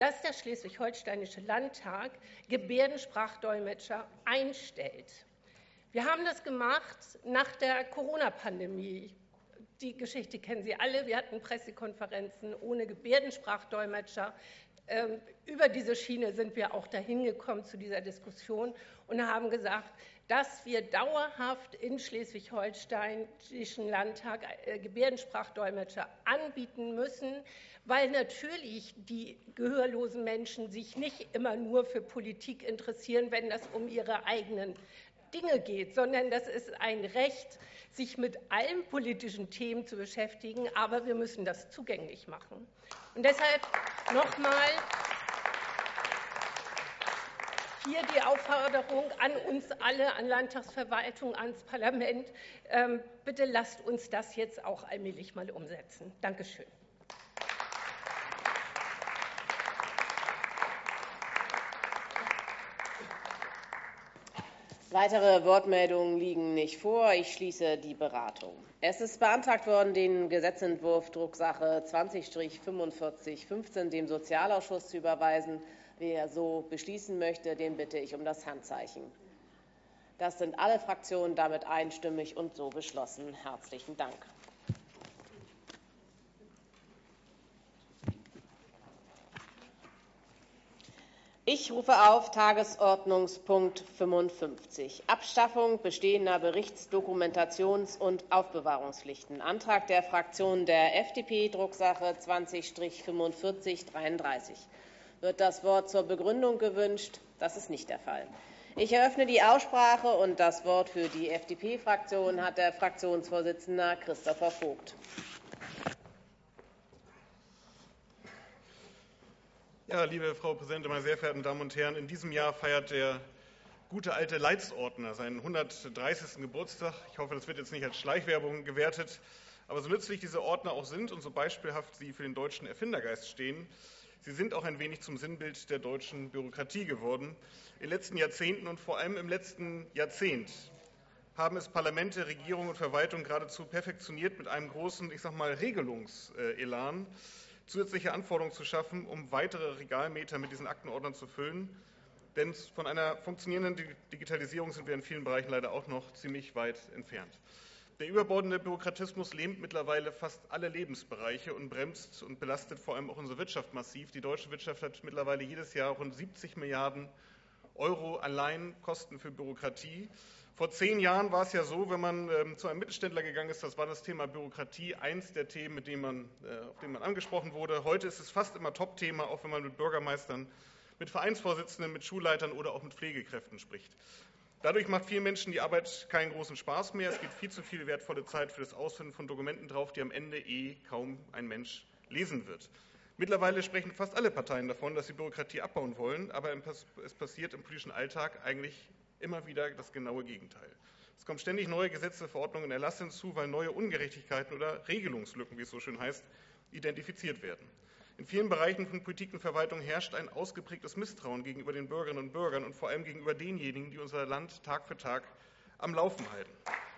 dass der Schleswig-Holsteinische Landtag Gebärdensprachdolmetscher einstellt. Wir haben das gemacht nach der Corona-Pandemie. Die Geschichte kennen Sie alle. Wir hatten Pressekonferenzen ohne Gebärdensprachdolmetscher. Über diese Schiene sind wir auch dahin gekommen zu dieser Diskussion und haben gesagt, dass wir dauerhaft im Schleswig-Holsteinischen Landtag Gebärdensprachdolmetscher anbieten müssen, weil natürlich die gehörlosen Menschen sich nicht immer nur für Politik interessieren, wenn das um ihre eigenen Dinge geht, sondern das ist ein Recht, sich mit allen politischen Themen zu beschäftigen, aber wir müssen das zugänglich machen. Und deshalb nochmal hier die Aufforderung an uns alle, an Landtagsverwaltung, ans Parlament, bitte lasst uns das jetzt auch allmählich mal umsetzen. Dankeschön. Weitere Wortmeldungen liegen nicht vor. Ich schließe die Beratung. Es ist beantragt worden, den Gesetzentwurf Drucksache 20-4515 dem Sozialausschuss zu überweisen. Wer so beschließen möchte, den bitte ich um das Handzeichen. Das sind alle Fraktionen damit einstimmig und so beschlossen. Herzlichen Dank. Ich rufe auf Tagesordnungspunkt 55, Abschaffung bestehender Berichtsdokumentations- und Aufbewahrungspflichten. Antrag der Fraktion der FDP, Drucksache 20-4533. Wird das Wort zur Begründung gewünscht? Das ist nicht der Fall. Ich eröffne die Aussprache und das Wort für die FDP-Fraktion hat der Fraktionsvorsitzende Christopher Vogt. Ja, liebe Frau Präsidentin, meine sehr verehrten Damen und Herren, in diesem Jahr feiert der gute alte Leitsordner seinen 130. Geburtstag. Ich hoffe, das wird jetzt nicht als Schleichwerbung gewertet, aber so nützlich diese Ordner auch sind und so beispielhaft sie für den deutschen Erfindergeist stehen, sie sind auch ein wenig zum Sinnbild der deutschen Bürokratie geworden. In den letzten Jahrzehnten und vor allem im letzten Jahrzehnt haben es Parlamente, Regierung und Verwaltung geradezu perfektioniert mit einem großen, Regelungselan, zusätzliche Anforderungen zu schaffen, um weitere Regalmeter mit diesen Aktenordnern zu füllen. Denn von einer funktionierenden Digitalisierung sind wir in vielen Bereichen leider auch noch ziemlich weit entfernt. Der überbordende Bürokratismus lähmt mittlerweile fast alle Lebensbereiche und bremst und belastet vor allem auch unsere Wirtschaft massiv. Die deutsche Wirtschaft hat mittlerweile jedes Jahr rund 70 Milliarden Euro allein Kosten für Bürokratie. Vor 10 Jahren war es ja so, wenn man zu einem Mittelständler gegangen ist, das war das Thema Bürokratie eins der Themen, auf dem man angesprochen wurde. Heute ist es fast immer Top-Thema, auch wenn man mit Bürgermeistern, mit Vereinsvorsitzenden, mit Schulleitern oder auch mit Pflegekräften spricht. Dadurch macht vielen Menschen die Arbeit keinen großen Spaß mehr. Es geht viel zu viel wertvolle Zeit für das Ausfüllen von Dokumenten drauf, die am Ende kaum ein Mensch lesen wird. Mittlerweile sprechen fast alle Parteien davon, dass sie Bürokratie abbauen wollen, aber es passiert im politischen Alltag eigentlich immer wieder das genaue Gegenteil. Es kommen ständig neue Gesetze, Verordnungen und Erlasse hinzu, weil neue Ungerechtigkeiten oder Regelungslücken, wie es so schön heißt, identifiziert werden. In vielen Bereichen von Politik und Verwaltung herrscht ein ausgeprägtes Misstrauen gegenüber den Bürgerinnen und Bürgern und vor allem gegenüber denjenigen, die unser Land Tag für Tag am Laufen halten.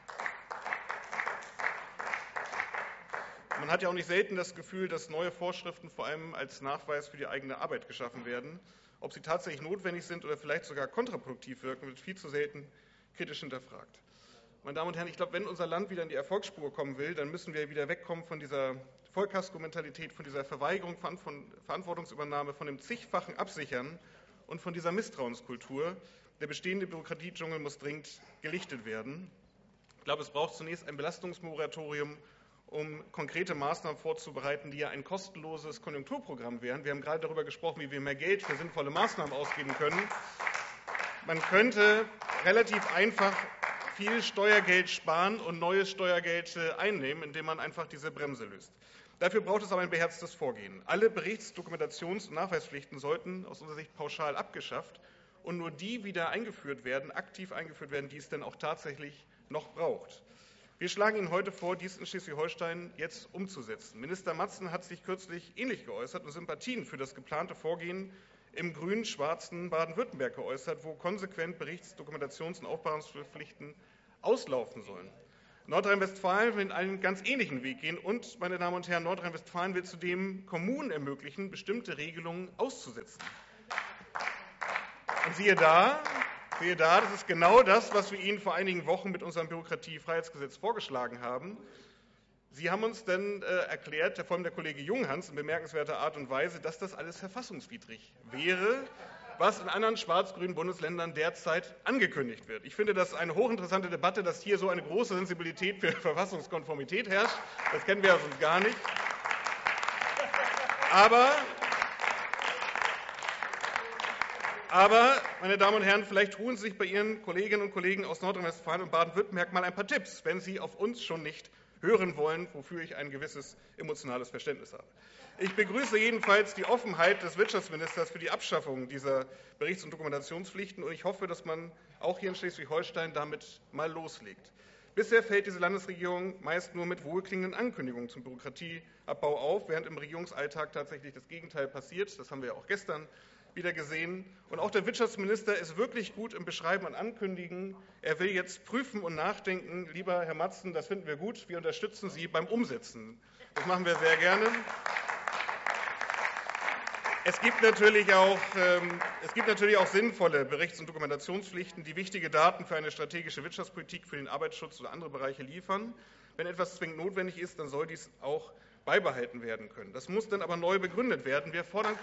Man hat ja auch nicht selten das Gefühl, dass neue Vorschriften vor allem als Nachweis für die eigene Arbeit geschaffen werden. Ob sie tatsächlich notwendig sind oder vielleicht sogar kontraproduktiv wirken, wird viel zu selten kritisch hinterfragt. Meine Damen und Herren, ich glaube, wenn unser Land wieder in die Erfolgsspur kommen will, dann müssen wir wieder wegkommen von dieser Vollkasko-Mentalität, von dieser Verweigerung von Verantwortungsübernahme, von dem zigfachen Absichern und von dieser Misstrauenskultur. Der bestehende Bürokratiedschungel muss dringend gelichtet werden. Ich glaube, es braucht zunächst ein Belastungsmoratorium, um konkrete Maßnahmen vorzubereiten, die ja ein kostenloses Konjunkturprogramm wären. Wir haben gerade darüber gesprochen, wie wir mehr Geld für sinnvolle Maßnahmen ausgeben können. Man könnte relativ einfach viel Steuergeld sparen und neues Steuergeld einnehmen, indem man einfach diese Bremse löst. Dafür braucht es aber ein beherztes Vorgehen. Alle Berichts-, Dokumentations- und Nachweispflichten sollten aus unserer Sicht pauschal abgeschafft und nur die wieder aktiv eingeführt werden, die es denn auch tatsächlich noch braucht. Wir schlagen Ihnen heute vor, dies in Schleswig-Holstein jetzt umzusetzen. Minister Matzen hat sich kürzlich ähnlich geäußert und Sympathien für das geplante Vorgehen im grün-schwarzen Baden-Württemberg geäußert, wo konsequent Berichts-, Dokumentations- und Aufbewahrungspflichten auslaufen sollen. Nordrhein-Westfalen will einen ganz ähnlichen Weg gehen und, meine Damen und Herren, Nordrhein-Westfalen will zudem Kommunen ermöglichen, bestimmte Regelungen auszusetzen. Und siehe da, das ist genau das, was wir Ihnen vor einigen Wochen mit unserem Bürokratiefreiheitsgesetz vorgeschlagen haben. Sie haben uns dann erklärt, vor allem der Kollege Junghans, in bemerkenswerter Art und Weise, dass das alles verfassungswidrig wäre, was in anderen schwarz-grünen Bundesländern derzeit angekündigt wird. Ich finde das eine hochinteressante Debatte, dass hier so eine große Sensibilität für Verfassungskonformität herrscht. Das kennen wir ja sonst gar nicht. Aber, meine Damen und Herren, vielleicht holen Sie sich bei Ihren Kolleginnen und Kollegen aus Nordrhein-Westfalen und Baden-Württemberg mal ein paar Tipps, wenn Sie auf uns schon nicht hören wollen, wofür ich ein gewisses emotionales Verständnis habe. Ich begrüße jedenfalls die Offenheit des Wirtschaftsministers für die Abschaffung dieser Berichts- und Dokumentationspflichten, und ich hoffe, dass man auch hier in Schleswig-Holstein damit mal loslegt. Bisher fällt diese Landesregierung meist nur mit wohlklingenden Ankündigungen zum Bürokratieabbau auf, während im Regierungsalltag tatsächlich das Gegenteil passiert. Das haben wir ja auch gestern wieder gesehen. Und auch der Wirtschaftsminister ist wirklich gut im Beschreiben und Ankündigen. Er will jetzt prüfen und nachdenken. Lieber Herr Matzen, das finden wir gut. Wir unterstützen Sie beim Umsetzen. Das machen wir sehr gerne. Es gibt natürlich auch sinnvolle Berichts- und Dokumentationspflichten, die wichtige Daten für eine strategische Wirtschaftspolitik, für den Arbeitsschutz oder andere Bereiche liefern. Wenn etwas zwingend notwendig ist, dann soll dies auch beibehalten werden können. Das muss dann aber neu begründet werden. Wir fordern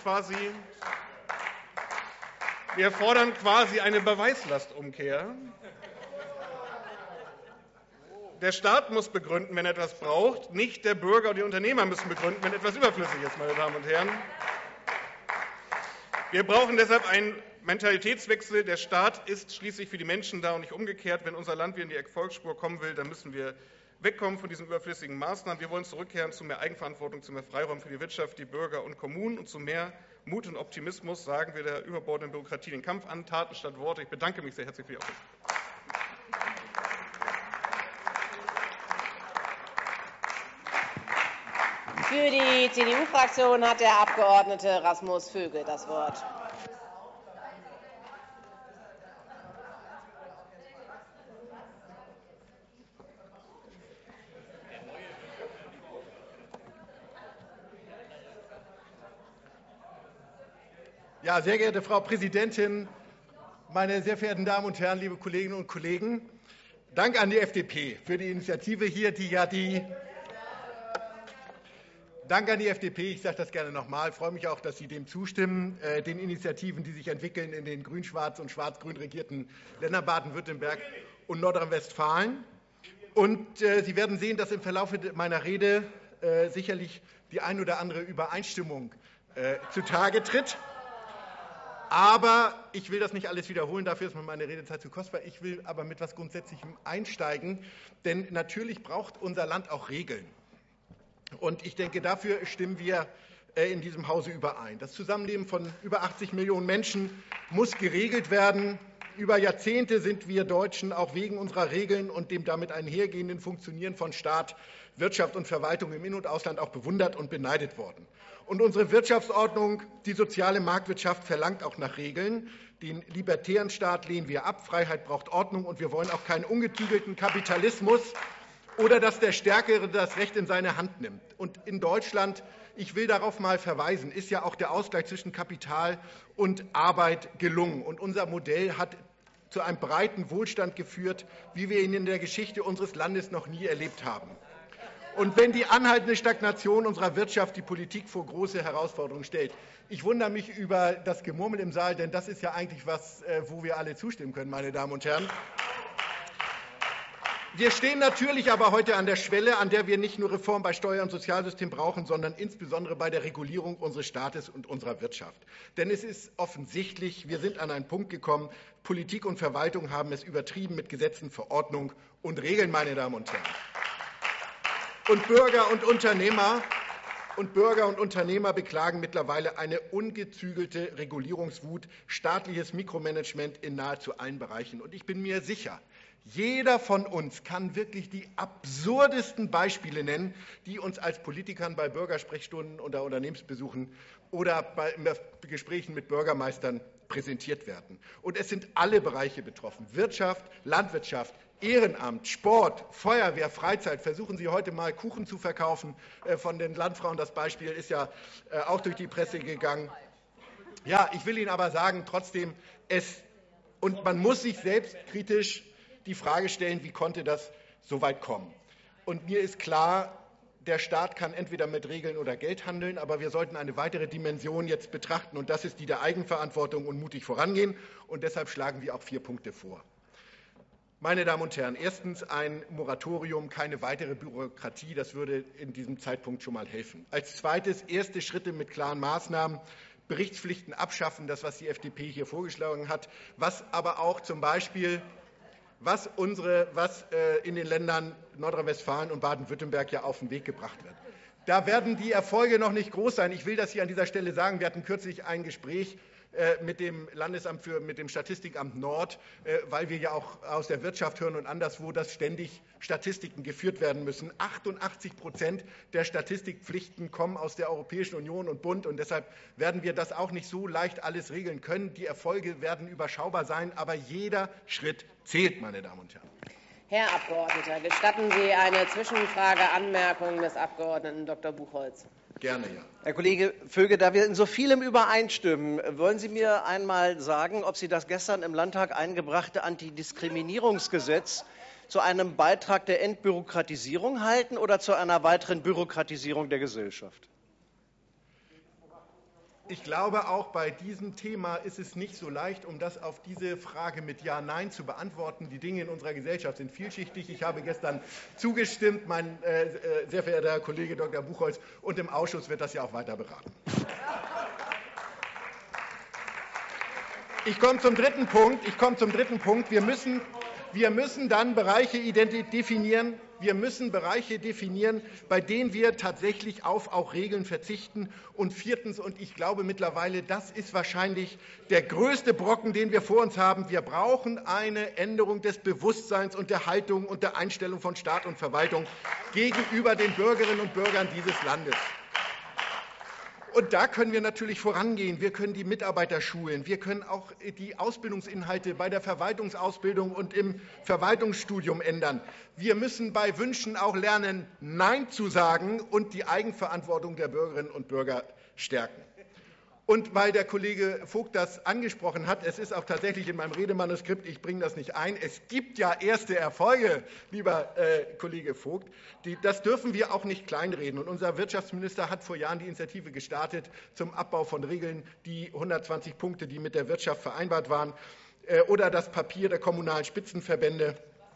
quasi eine Beweislastumkehr. Der Staat muss begründen, wenn er etwas braucht, nicht der Bürger und die Unternehmer müssen begründen, wenn etwas überflüssig ist, meine Damen und Herren. Wir brauchen deshalb einen Mentalitätswechsel. Der Staat ist schließlich für die Menschen da und nicht umgekehrt. Wenn unser Land wieder in die Erfolgsspur kommen will, dann müssen wir wegkommen von diesen überflüssigen Maßnahmen. Wir wollen zurückkehren zu mehr Eigenverantwortung, zu mehr Freiraum für die Wirtschaft, die Bürger und Kommunen und zu mehr Mut und Optimismus. Sagen wir der überbordenden Bürokratie den Kampf an, Taten statt Worte. Ich bedanke mich sehr herzlich für die Aufmerksamkeit. Für die CDU-Fraktion hat der Abgeordnete Rasmus Vögel das Wort. Ja, sehr geehrte Frau Präsidentin, meine sehr verehrten Damen und Herren, liebe Kolleginnen und Kollegen! Dank an die FDP für die Initiative hier, Dank an die FDP, ich sage das gerne nochmal, freue mich auch, dass Sie dem zustimmen, den Initiativen, die sich entwickeln in den grün-schwarz und schwarz-grün regierten Ländern Baden-Württemberg und Nordrhein-Westfalen. Und Sie werden sehen, dass im Verlauf meiner Rede sicherlich die ein oder andere Übereinstimmung zutage tritt. Aber ich will das nicht alles wiederholen, dafür ist mir meine Redezeit zu kostbar. Ich will aber mit etwas Grundsätzlichem einsteigen, denn natürlich braucht unser Land auch Regeln. Und ich denke, dafür stimmen wir in diesem Hause überein. Das Zusammenleben von über 80 Millionen Menschen muss geregelt werden. Über Jahrzehnte sind wir Deutschen auch wegen unserer Regeln und dem damit einhergehenden Funktionieren von Staat, Wirtschaft und Verwaltung im In- und Ausland auch bewundert und beneidet worden. Und unsere Wirtschaftsordnung, die soziale Marktwirtschaft, verlangt auch nach Regeln. Den libertären Staat lehnen wir ab. Freiheit braucht Ordnung, und wir wollen auch keinen ungetügelten Kapitalismus oder dass der Stärkere das Recht in seine Hand nimmt. Und in Deutschland, ich will darauf mal verweisen, ist ja auch der Ausgleich zwischen Kapital und Arbeit gelungen. Und unser Modell hat zu einem breiten Wohlstand geführt, wie wir ihn in der Geschichte unseres Landes noch nie erlebt haben. Und wenn die anhaltende Stagnation unserer Wirtschaft die Politik vor große Herausforderungen stellt, ich wundere mich über das Gemurmel im Saal, denn das ist ja eigentlich was, wo wir alle zustimmen können, meine Damen und Herren. Wir stehen natürlich aber heute an der Schwelle, an der wir nicht nur Reform bei Steuer- und Sozialsystem brauchen, sondern insbesondere bei der Regulierung unseres Staates und unserer Wirtschaft. Denn es ist offensichtlich, wir sind an einen Punkt gekommen, Politik und Verwaltung haben es übertrieben mit Gesetzen, Verordnungen und Regeln, meine Damen und Herren. Und Bürger und Unternehmer beklagen mittlerweile eine ungezügelte Regulierungswut, staatliches Mikromanagement in nahezu allen Bereichen. Und ich bin mir sicher, jeder von uns kann wirklich die absurdesten Beispiele nennen, die uns als Politikern bei Bürgersprechstunden oder Unternehmensbesuchen oder bei Gesprächen mit Bürgermeistern präsentiert werden. Und es sind alle Bereiche betroffen: Wirtschaft, Landwirtschaft, Ehrenamt, Sport, Feuerwehr, Freizeit. Versuchen Sie heute mal Kuchen zu verkaufen von den Landfrauen. Das Beispiel ist ja auch durch die Presse gegangen. Ja, ich will Ihnen aber sagen, trotzdem, und man muss sich selbstkritisch die Frage stellen, wie konnte das so weit kommen? Und mir ist klar, der Staat kann entweder mit Regeln oder Geld handeln, aber wir sollten eine weitere Dimension jetzt betrachten, und das ist die der Eigenverantwortung und mutig vorangehen. Und deshalb schlagen wir auch 4 Punkte vor. Meine Damen und Herren, erstens ein Moratorium, keine weitere Bürokratie, das würde in diesem Zeitpunkt schon mal helfen. Als zweites erste Schritte mit klaren Maßnahmen, Berichtspflichten abschaffen, das, was die FDP hier vorgeschlagen hat, was aber auch zum Beispiel, was in den Ländern Nordrhein-Westfalen und Baden-Württemberg ja auf den Weg gebracht wird. Da werden die Erfolge noch nicht groß sein. Ich will das hier an dieser Stelle sagen. Wir hatten kürzlich ein Gespräch mit dem mit dem Statistikamt Nord, weil wir ja auch aus der Wirtschaft hören und anderswo, dass ständig Statistiken geführt werden müssen. 88% der Statistikpflichten kommen aus der Europäischen Union und Bund, und deshalb werden wir das auch nicht so leicht alles regeln können. Die Erfolge werden überschaubar sein, aber jeder Schritt zählt, meine Damen und Herren. Herr Abgeordneter, gestatten Sie eine Zwischenfrage, Anmerkung des Abgeordneten Dr. Buchholz? Gerne, ja. Herr Kollege Vöge, da wir in so vielem übereinstimmen, wollen Sie mir einmal sagen, ob Sie das gestern im Landtag eingebrachte Antidiskriminierungsgesetz zu einem Beitrag der Entbürokratisierung halten oder zu einer weiteren Bürokratisierung der Gesellschaft? Ich glaube, auch bei diesem Thema ist es nicht so leicht, um das auf diese Frage mit Ja, Nein zu beantworten. Die Dinge in unserer Gesellschaft sind vielschichtig. Ich habe gestern zugestimmt, mein sehr verehrter Herr Kollege Dr. Buchholz, und im Ausschuss wird das ja auch weiter beraten. Ich komme zum dritten Punkt. Wir müssen dann Bereiche definieren. Wir müssen Bereiche definieren, bei denen wir tatsächlich auf auch Regeln verzichten. Und viertens, und ich glaube mittlerweile, das ist wahrscheinlich der größte Brocken, den wir vor uns haben, wir brauchen eine Änderung des Bewusstseins und der Haltung und der Einstellung von Staat und Verwaltung gegenüber den Bürgerinnen und Bürgern dieses Landes. Und da können wir natürlich vorangehen. Wir können die Mitarbeiter schulen. Wir können auch die Ausbildungsinhalte bei der Verwaltungsausbildung und im Verwaltungsstudium ändern. Wir müssen bei Wünschen auch lernen, Nein zu sagen und die Eigenverantwortung der Bürgerinnen und Bürger stärken. Und weil der Kollege Vogt das angesprochen hat, es ist auch tatsächlich in meinem Redemanuskript, ich bringe das nicht ein, es gibt ja erste Erfolge, lieber Kollege Vogt. Das dürfen wir auch nicht kleinreden. Und unser Wirtschaftsminister hat vor Jahren die Initiative gestartet zum Abbau von Regeln, die 120 Punkte, die mit der Wirtschaft vereinbart waren, oder das Papier der kommunalen Spitzenverbände,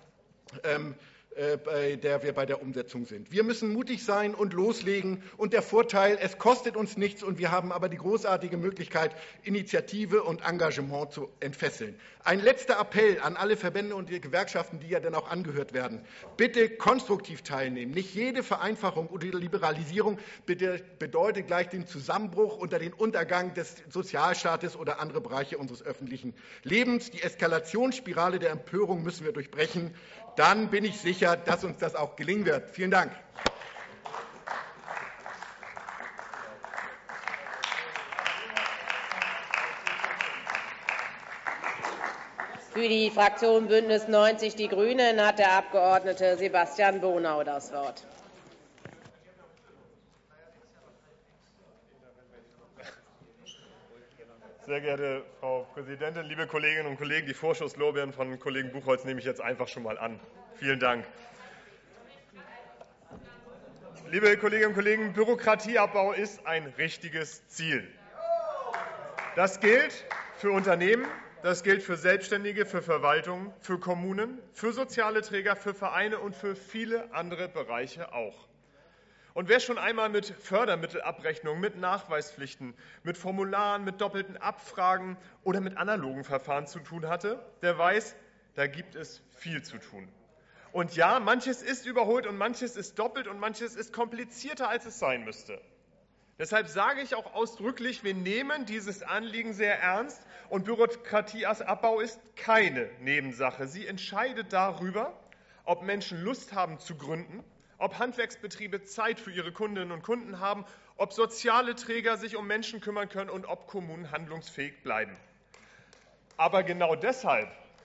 bei der wir bei der Umsetzung sind. Wir müssen mutig sein und loslegen. Und der Vorteil, es kostet uns nichts, und wir haben aber die großartige Möglichkeit, Initiative und Engagement zu entfesseln. Ein letzter Appell an alle Verbände und die Gewerkschaften, die ja dann auch angehört werden. Bitte konstruktiv teilnehmen. Nicht jede Vereinfachung oder Liberalisierung bedeutet gleich den Zusammenbruch oder den Untergang des Sozialstaates oder andere Bereiche unseres öffentlichen Lebens. Die Eskalationsspirale der Empörung müssen wir durchbrechen. Dann bin ich sicher, dass uns das auch gelingen wird. Vielen Dank. Für die Fraktion Bündnis 90 Die Grünen hat der Abgeordnete Sebastian Bonau das Wort. Sehr geehrte Frau Präsidentin, liebe Kolleginnen und Kollegen! Die Vorschusslorbeeren von Kollegen Buchholz nehme ich jetzt einfach schon mal an. Vielen Dank. Liebe Kolleginnen und Kollegen, Bürokratieabbau ist ein richtiges Ziel. Das gilt für Unternehmen, das gilt für Selbstständige, für Verwaltungen, für Kommunen, für soziale Träger, für Vereine und für viele andere Bereiche auch. Und wer schon einmal mit Fördermittelabrechnungen, mit Nachweispflichten, mit Formularen, mit doppelten Abfragen oder mit analogen Verfahren zu tun hatte, der weiß, da gibt es viel zu tun. Und ja, manches ist überholt und manches ist doppelt und manches ist komplizierter, als es sein müsste. Deshalb sage ich auch ausdrücklich, wir nehmen dieses Anliegen sehr ernst, und Bürokratieabbau ist keine Nebensache. Sie entscheidet darüber, ob Menschen Lust haben zu gründen, ob Handwerksbetriebe Zeit für ihre Kundinnen und Kunden haben, ob soziale Träger sich um Menschen kümmern können und ob Kommunen handlungsfähig bleiben. Aber genau deshalb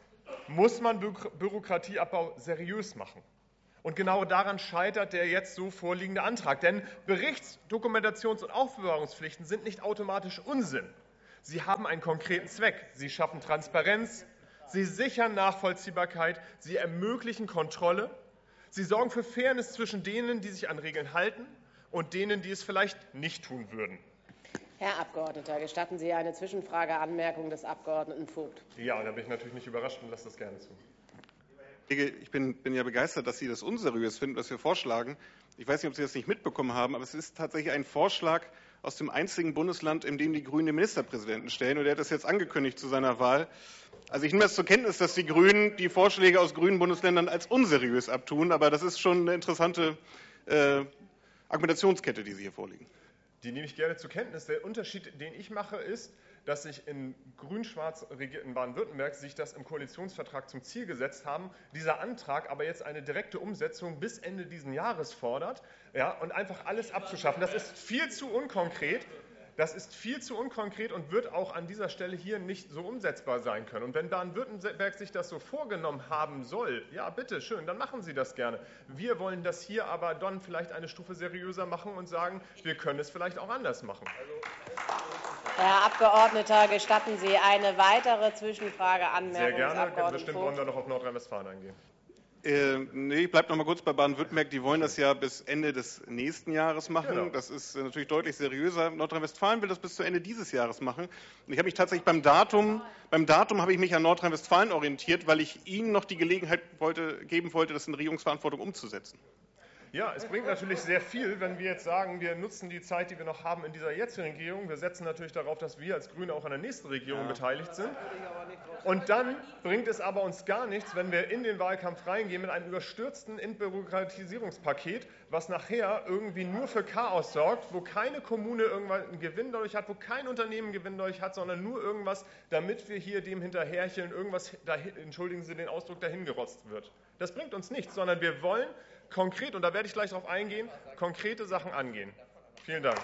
muss man Bürokratieabbau seriös machen. Und genau daran scheitert der jetzt so vorliegende Antrag. Denn Berichts-, Dokumentations- und Aufbewahrungspflichten sind nicht automatisch Unsinn. Sie haben einen konkreten Zweck. Sie schaffen Transparenz, sie sichern Nachvollziehbarkeit, sie ermöglichen Kontrolle, sie sorgen für Fairness zwischen denen, die sich an Regeln halten, und denen, die es vielleicht nicht tun würden. Herr Abgeordneter, gestatten Sie eine Zwischenfrage, Anmerkung des Abgeordneten Vogt? Ja, da bin ich natürlich nicht überrascht und lasse das gerne zu. Ich bin ja begeistert, dass Sie das unseriös finden, was wir vorschlagen. Ich weiß nicht, ob Sie das nicht mitbekommen haben, aber es ist tatsächlich ein Vorschlag aus dem einzigen Bundesland, in dem die Grünen den Ministerpräsidenten stellen. Und er hat das jetzt angekündigt zu seiner Wahl. Also ich nehme das zur Kenntnis, dass die Grünen die Vorschläge aus grünen Bundesländern als unseriös abtun. Aber das ist schon eine interessante Argumentationskette, die Sie hier vorlegen. Die nehme ich gerne zur Kenntnis. Der Unterschied, den ich mache, ist, dass sich in grün-schwarz regierten Baden-Württemberg sich das im Koalitionsvertrag zum Ziel gesetzt haben, dieser Antrag aber jetzt eine direkte Umsetzung bis Ende dieses Jahres fordert, ja, und einfach alles abzuschaffen. Das ist viel zu unkonkret. Das ist viel zu unkonkret und wird auch an dieser Stelle hier nicht so umsetzbar sein können. Und wenn Baden-Württemberg sich das so vorgenommen haben soll, ja, bitte schön, dann machen Sie das gerne. Wir wollen das hier aber dann vielleicht eine Stufe seriöser machen und sagen, wir können es vielleicht auch anders machen. Herr Abgeordneter, gestatten Sie eine weitere Zwischenfrage, Anmerkung Sehr des gerne. Abgeordneten Bestimmt Vogt? wollen wir noch auf Nordrhein-Westfalen eingehen. Nee, ich bleibe noch mal kurz bei Baden-Württemberg. Die wollen das ja bis Ende des nächsten Jahres machen. Genau. Das ist natürlich deutlich seriöser. Nordrhein-Westfalen will das bis zu Ende dieses Jahres machen. Und ich habe mich tatsächlich beim Datum habe ich mich an Nordrhein-Westfalen orientiert, weil ich Ihnen noch die Gelegenheit geben wollte, das in Regierungsverantwortung umzusetzen. Ja, es bringt natürlich sehr viel, wenn wir jetzt sagen, wir nutzen die Zeit, die wir noch haben in dieser jetzigen Regierung. Wir setzen natürlich darauf, dass wir als Grüne auch an der nächsten Regierung beteiligt sind. Und dann bringt es aber uns gar nichts, wenn wir in den Wahlkampf reingehen mit einem überstürzten Entbürokratisierungspaket, was nachher irgendwie nur für Chaos sorgt, wo keine Kommune irgendwann einen Gewinn dadurch hat, wo kein Unternehmen einen Gewinn dadurch hat, sondern nur irgendwas, damit wir hier dem hinterhercheln, irgendwas, entschuldigen Sie den Ausdruck, dahingerotzt wird. Das bringt uns nichts, sondern wir wollen konkret, und da werde ich gleich darauf eingehen, konkrete Sachen angehen. Vielen Dank.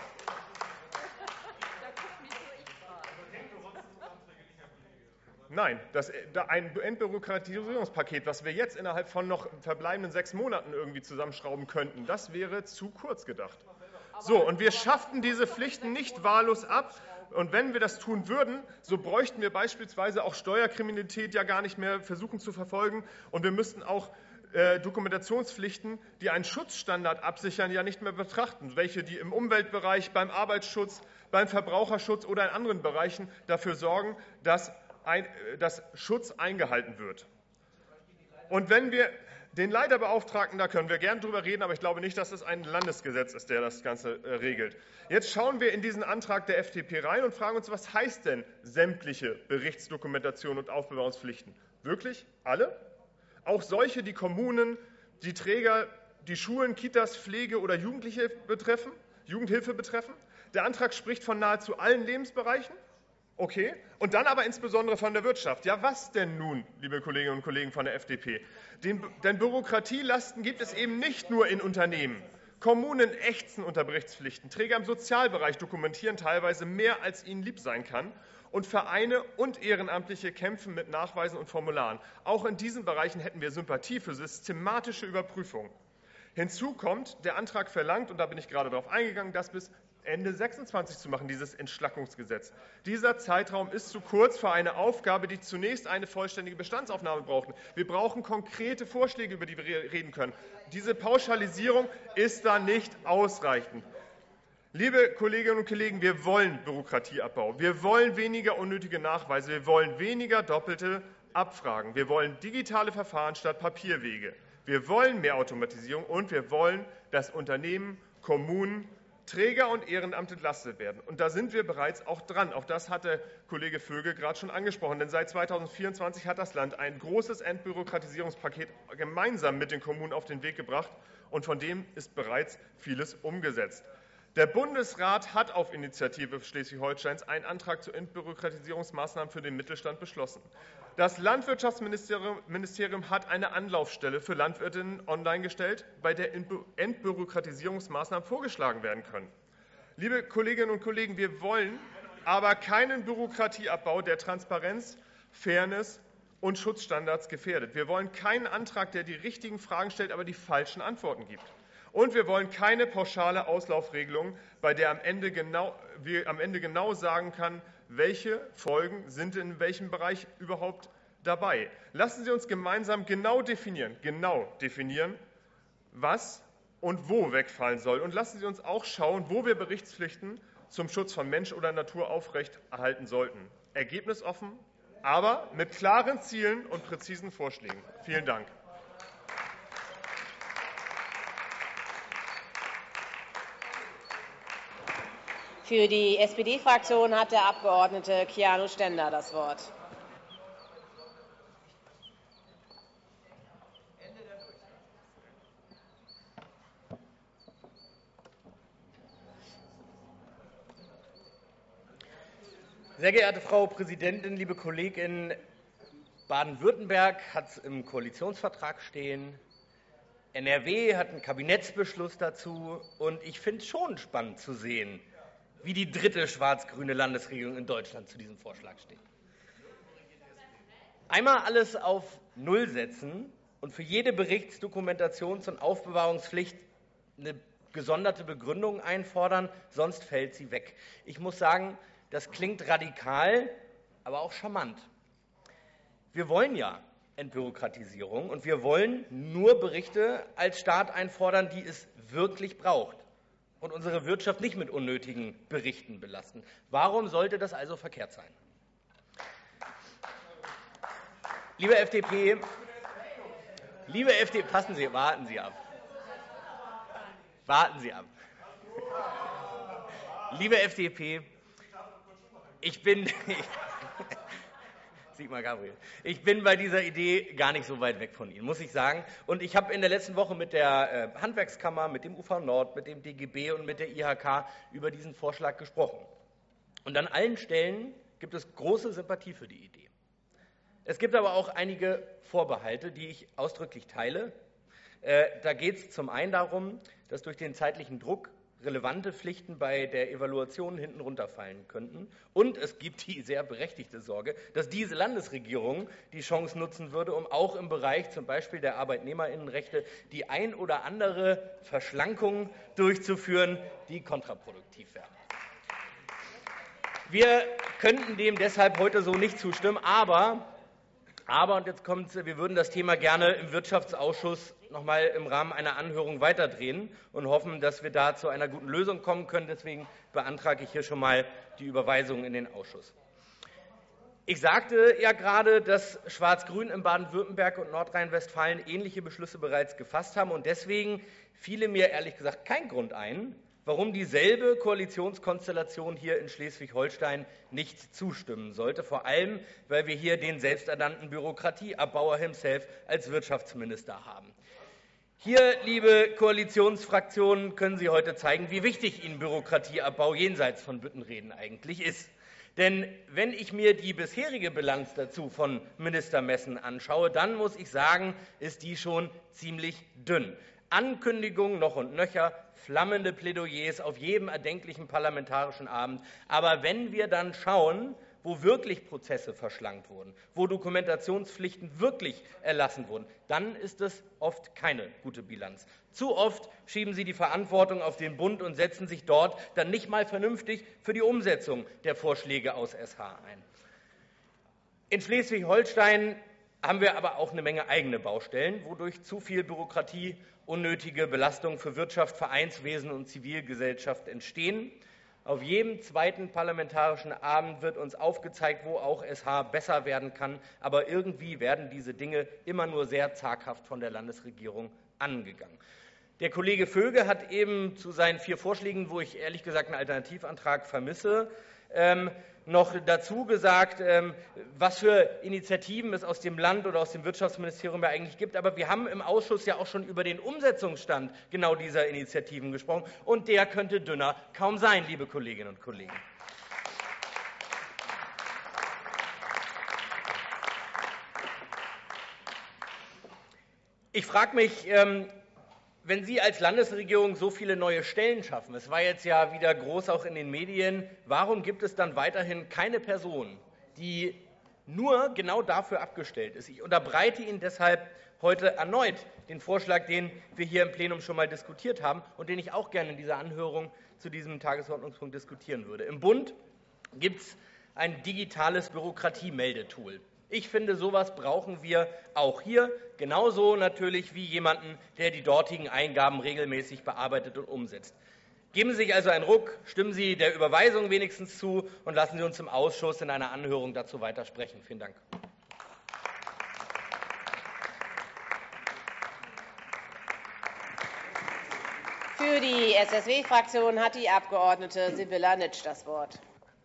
Nein, ein Entbürokratisierungspaket, was wir jetzt innerhalb von noch verbleibenden 6 Monaten irgendwie zusammenschrauben könnten, das wäre zu kurz gedacht. So, und wir schafften diese Pflichten nicht wahllos ab. Und wenn wir das tun würden, so bräuchten wir beispielsweise auch Steuerkriminalität ja gar nicht mehr versuchen zu verfolgen. Und wir müssten auch Dokumentationspflichten, die einen Schutzstandard absichern, ja nicht mehr betrachten, welche die im Umweltbereich, beim Arbeitsschutz, beim Verbraucherschutz oder in anderen Bereichen dafür sorgen, dass Schutz eingehalten wird. Und wenn wir den Leiterbeauftragten, da können wir gern drüber reden, aber ich glaube nicht, dass es ein Landesgesetz ist, der das Ganze regelt. Jetzt schauen wir in diesen Antrag der FDP rein und fragen uns, was heißt denn sämtliche Berichtsdokumentation und Aufbewahrungspflichten? Wirklich alle? Auch solche, die Kommunen, die Träger, die Schulen, Kitas, Pflege oder Jugendhilfe betreffen? Der Antrag spricht von nahezu allen Lebensbereichen. Okay, und dann aber insbesondere von der Wirtschaft. Ja, was denn nun, liebe Kolleginnen und Kollegen von der FDP? Denn Bürokratielasten gibt es eben nicht nur in Unternehmen. Kommunen ächzen unter Berichtspflichten. Träger im Sozialbereich dokumentieren teilweise mehr, als ihnen lieb sein kann. Und Vereine und Ehrenamtliche kämpfen mit Nachweisen und Formularen. Auch in diesen Bereichen hätten wir Sympathie für systematische Überprüfung. Hinzu kommt, der Antrag verlangt, und da bin ich gerade darauf eingegangen, das bis Ende 26 zu machen, dieses Entschlackungsgesetz. Dieser Zeitraum ist zu kurz für eine Aufgabe, die zunächst eine vollständige Bestandsaufnahme braucht. Wir brauchen konkrete Vorschläge, über die wir reden können. Diese Pauschalisierung ist da nicht ausreichend. Liebe Kolleginnen und Kollegen, wir wollen Bürokratieabbau. Wir wollen weniger unnötige Nachweise. Wir wollen weniger doppelte Abfragen. Wir wollen digitale Verfahren statt Papierwege. Wir wollen mehr Automatisierung und wir wollen, dass Unternehmen, Kommunen, Träger und Ehrenamt entlastet werden. Und da sind wir bereits auch dran. Auch das hat der Kollege Vögel gerade schon angesprochen. Denn seit 2024 hat das Land ein großes Entbürokratisierungspaket gemeinsam mit den Kommunen auf den Weg gebracht. Und von dem ist bereits vieles umgesetzt. Der Bundesrat hat auf Initiative Schleswig-Holsteins einen Antrag zu Entbürokratisierungsmaßnahmen für den Mittelstand beschlossen. Das Landwirtschaftsministerium hat eine Anlaufstelle für Landwirtinnen online gestellt, bei der Entbürokratisierungsmaßnahmen vorgeschlagen werden können. Liebe Kolleginnen und Kollegen, wir wollen aber keinen Bürokratieabbau, der Transparenz, Fairness und Schutzstandards gefährdet. Wir wollen keinen Antrag, der die richtigen Fragen stellt, aber die falschen Antworten gibt. Und wir wollen keine pauschale Auslaufregelung, bei der wir am Ende genau sagen kann, welche Folgen sind in welchem Bereich überhaupt dabei. Lassen Sie uns gemeinsam genau definieren, was und wo wegfallen soll. Und lassen Sie uns auch schauen, wo wir Berichtspflichten zum Schutz von Mensch oder Natur aufrechterhalten sollten. Ergebnisoffen, aber mit klaren Zielen und präzisen Vorschlägen. Vielen Dank. Für die SPD-Fraktion hat der Abgeordnete Keanu Stender das Wort. Sehr geehrte Frau Präsidentin, liebe Kolleginnen, Baden-Württemberg hat es im Koalitionsvertrag stehen, NRW hat einen Kabinettsbeschluss dazu, und ich finde es schon spannend zu sehen, wie die dritte schwarz-grüne Landesregierung in Deutschland zu diesem Vorschlag steht. Einmal alles auf Null setzen und für jede Berichtsdokumentations- und Aufbewahrungspflicht eine gesonderte Begründung einfordern, sonst fällt sie weg. Ich muss sagen, das klingt radikal, aber auch charmant. Wir wollen ja Entbürokratisierung, und wir wollen nur Berichte als Staat einfordern, die es wirklich braucht, und unsere Wirtschaft nicht mit unnötigen Berichten belasten. Warum sollte das also verkehrt sein? Liebe FDP, passen Sie, warten Sie ab. Warten Sie ab. Liebe FDP, ich bin bei dieser Idee gar nicht so weit weg von Ihnen, muss ich sagen. Und ich habe in der letzten Woche mit der Handwerkskammer, mit dem UV Nord, mit dem DGB und mit der IHK über diesen Vorschlag gesprochen. Und an allen Stellen gibt es große Sympathie für die Idee. Es gibt aber auch einige Vorbehalte, die ich ausdrücklich teile. Da geht es zum einen darum, dass durch den zeitlichen Druck relevante Pflichten bei der Evaluation hinten runterfallen könnten. Und es gibt die sehr berechtigte Sorge, dass diese Landesregierung die Chance nutzen würde, um auch im Bereich zum Beispiel der Arbeitnehmerinnenrechte die ein oder andere Verschlankung durchzuführen, die kontraproduktiv wäre. Wir könnten dem deshalb heute so nicht zustimmen, aber, und jetzt kommt's, wir würden das Thema gerne im Wirtschaftsausschuss noch mal im Rahmen einer Anhörung weiterdrehen und hoffen, dass wir da zu einer guten Lösung kommen können. Deswegen beantrage ich hier schon mal die Überweisung in den Ausschuss. Ich sagte ja gerade, dass Schwarz-Grün in Baden-Württemberg und Nordrhein-Westfalen ähnliche Beschlüsse bereits gefasst haben. Und deswegen fiel mir ehrlich gesagt kein Grund ein, warum dieselbe Koalitionskonstellation hier in Schleswig-Holstein nicht zustimmen sollte. Vor allem, weil wir hier den selbsternannten Bürokratieabbauer himself als Wirtschaftsminister haben. Hier, liebe Koalitionsfraktionen, können Sie heute zeigen, wie wichtig Ihnen Bürokratieabbau jenseits von Büttenreden eigentlich ist. Denn wenn ich mir die bisherige Bilanz dazu von Minister Messen anschaue, dann muss ich sagen, ist die schon ziemlich dünn. Ankündigungen noch und nöcher, flammende Plädoyers auf jedem erdenklichen parlamentarischen Abend. Aber wenn wir dann schauen, wo wirklich Prozesse verschlankt wurden, wo Dokumentationspflichten wirklich erlassen wurden, dann ist es oft keine gute Bilanz. Zu oft schieben Sie die Verantwortung auf den Bund und setzen sich dort dann nicht mal vernünftig für die Umsetzung der Vorschläge aus SH ein. In Schleswig-Holstein haben wir aber auch eine Menge eigene Baustellen, wodurch zu viel Bürokratie, unnötige Belastungen für Wirtschaft, Vereinswesen und Zivilgesellschaft entstehen. Auf jedem zweiten parlamentarischen Abend wird uns aufgezeigt, wo auch SH besser werden kann. Aber irgendwie werden diese Dinge immer nur sehr zaghaft von der Landesregierung angegangen. Der Kollege Vöge hat eben zu seinen 4 Vorschlägen, wo ich ehrlich gesagt einen Alternativantrag vermisse, noch dazu gesagt, was für Initiativen es aus dem Land oder aus dem Wirtschaftsministerium ja eigentlich gibt. Aber wir haben im Ausschuss ja auch schon über den Umsetzungsstand genau dieser Initiativen gesprochen. Und der könnte dünner kaum sein, liebe Kolleginnen und Kollegen. Ich frage mich, wenn Sie als Landesregierung so viele neue Stellen schaffen, es war jetzt ja wieder groß auch in den Medien, warum gibt es dann weiterhin keine Person, die nur genau dafür abgestellt ist. Ich unterbreite Ihnen deshalb heute erneut den Vorschlag, den wir hier im Plenum schon mal diskutiert haben und den ich auch gerne in dieser Anhörung zu diesem Tagesordnungspunkt diskutieren würde. Im Bund gibt es ein digitales Bürokratiemeldetool. Ich finde, sowas brauchen wir auch hier, genauso natürlich wie jemanden, der die dortigen Eingaben regelmäßig bearbeitet und umsetzt. Geben Sie sich also einen Ruck, stimmen Sie der Überweisung wenigstens zu und lassen Sie uns im Ausschuss in einer Anhörung dazu weitersprechen. Vielen Dank. Für die SSW-Fraktion hat die Abgeordnete Sibylla Nitsch das Wort.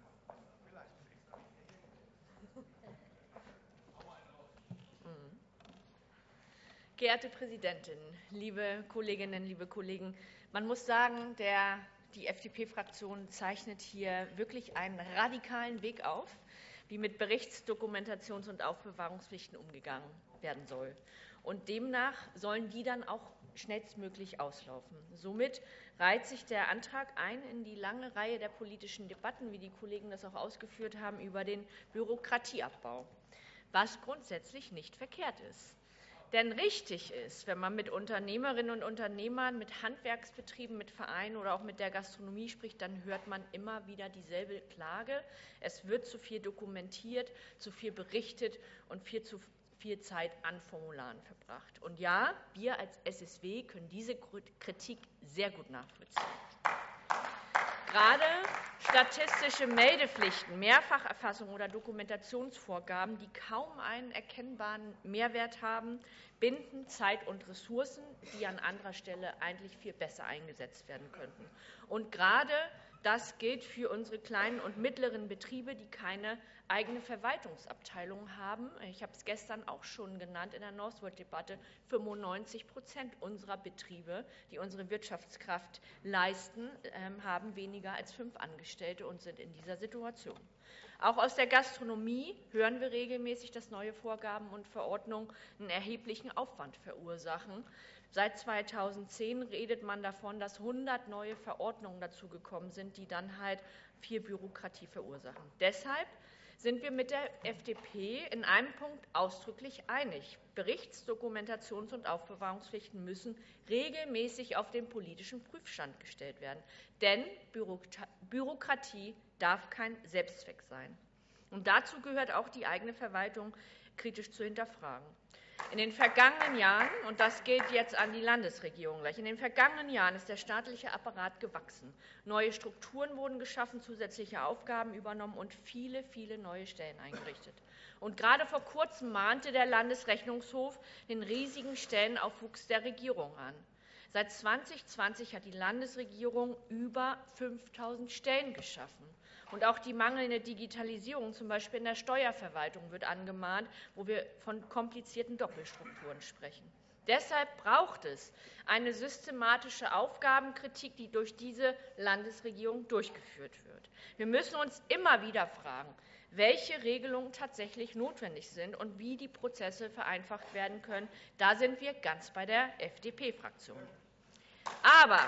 Geehrte Präsidentin, liebe Kolleginnen, liebe Kollegen! Man muss sagen, die FDP-Fraktion zeichnet hier wirklich einen radikalen Weg auf, wie mit Berichts-, Dokumentations- und Aufbewahrungspflichten umgegangen werden soll. Und demnach sollen die dann auch schnellstmöglich auslaufen. Somit reiht sich der Antrag ein in die lange Reihe der politischen Debatten, wie die Kollegen das auch ausgeführt haben, über den Bürokratieabbau, was grundsätzlich nicht verkehrt ist. Denn richtig ist, wenn man mit Unternehmerinnen und Unternehmern, mit Handwerksbetrieben, mit Vereinen oder auch mit der Gastronomie spricht, dann hört man immer wieder dieselbe Klage. Es wird zu viel dokumentiert, zu viel berichtet und viel zu viel Zeit an Formularen verbracht. Und ja, wir als SSW können diese Kritik sehr gut nachvollziehen. Gerade statistische Meldepflichten, Mehrfacherfassung oder Dokumentationsvorgaben, die kaum einen erkennbaren Mehrwert haben, binden Zeit und Ressourcen, die an anderer Stelle eigentlich viel besser eingesetzt werden könnten. Und gerade das gilt für unsere kleinen und mittleren Betriebe, die keine eigene Verwaltungsabteilung haben. Ich habe es gestern auch schon genannt in der Northvolt-Debatte. 95% unserer Betriebe, die unsere Wirtschaftskraft leisten, haben weniger als 5 Angestellte und sind in dieser Situation. Auch aus der Gastronomie hören wir regelmäßig, dass neue Vorgaben und Verordnungen einen erheblichen Aufwand verursachen. Seit 2010 redet man davon, dass 100 neue Verordnungen dazugekommen sind, die dann halt viel Bürokratie verursachen. Deshalb sind wir mit der FDP in einem Punkt ausdrücklich einig. Berichts-, Dokumentations- und Aufbewahrungspflichten müssen regelmäßig auf den politischen Prüfstand gestellt werden. Denn Bürokratie darf kein Selbstzweck sein. Und dazu gehört auch die eigene Verwaltung kritisch zu hinterfragen. In den vergangenen Jahren, und das gilt jetzt an die Landesregierung gleich, in den vergangenen Jahren ist der staatliche Apparat gewachsen. Neue Strukturen wurden geschaffen, zusätzliche Aufgaben übernommen und viele, viele neue Stellen eingerichtet. Und gerade vor kurzem mahnte der Landesrechnungshof den riesigen Stellenaufwuchs der Regierung an. Seit 2020 hat die Landesregierung über 5.000 Stellen geschaffen. Und auch die mangelnde Digitalisierung, zum Beispiel in der Steuerverwaltung, wird angemahnt, wo wir von komplizierten Doppelstrukturen sprechen. Deshalb braucht es eine systematische Aufgabenkritik, die durch diese Landesregierung durchgeführt wird. Wir müssen uns immer wieder fragen, welche Regelungen tatsächlich notwendig sind und wie die Prozesse vereinfacht werden können. Da sind wir ganz bei der FDP-Fraktion. Aber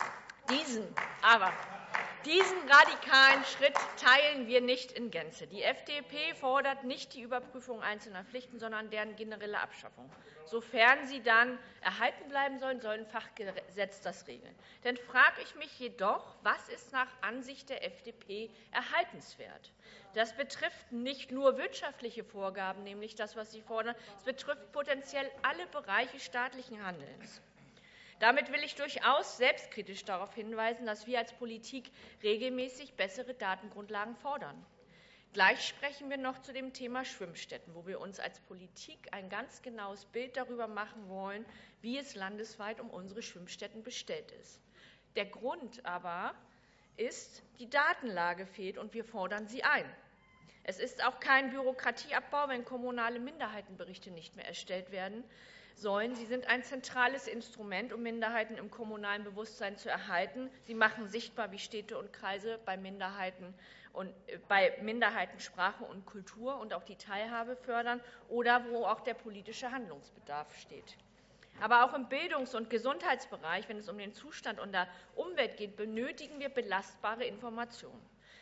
diesen radikalen Schritt teilen wir nicht in Gänze. Die FDP fordert nicht die Überprüfung einzelner Pflichten, sondern deren generelle Abschaffung. Sofern sie dann erhalten bleiben sollen, soll ein Fachgesetz das regeln. Dann frage ich mich jedoch, was ist nach Ansicht der FDP erhaltenswert? Das betrifft nicht nur wirtschaftliche Vorgaben, nämlich das, was Sie fordern, es betrifft potenziell alle Bereiche staatlichen Handelns. Damit will ich durchaus selbstkritisch darauf hinweisen, dass wir als Politik regelmäßig bessere Datengrundlagen fordern. Gleich sprechen wir noch zu dem Thema Schwimmstätten, wo wir uns als Politik ein ganz genaues Bild darüber machen wollen, wie es landesweit um unsere Schwimmstätten bestellt ist. Der Grund aber ist, die Datenlage fehlt und wir fordern sie ein. Es ist auch kein Bürokratieabbau, wenn kommunale Minderheitenberichte nicht mehr erstellt werden sollen. Sie sind ein zentrales Instrument, um Minderheiten im kommunalen Bewusstsein zu erhalten. Sie machen sichtbar, wie Städte und Kreise bei Minderheiten Sprache und Kultur und auch die Teilhabe fördern oder wo auch der politische Handlungsbedarf steht. Aber auch im Bildungs- und Gesundheitsbereich, wenn es um den Zustand und der Umwelt geht, benötigen wir belastbare Informationen.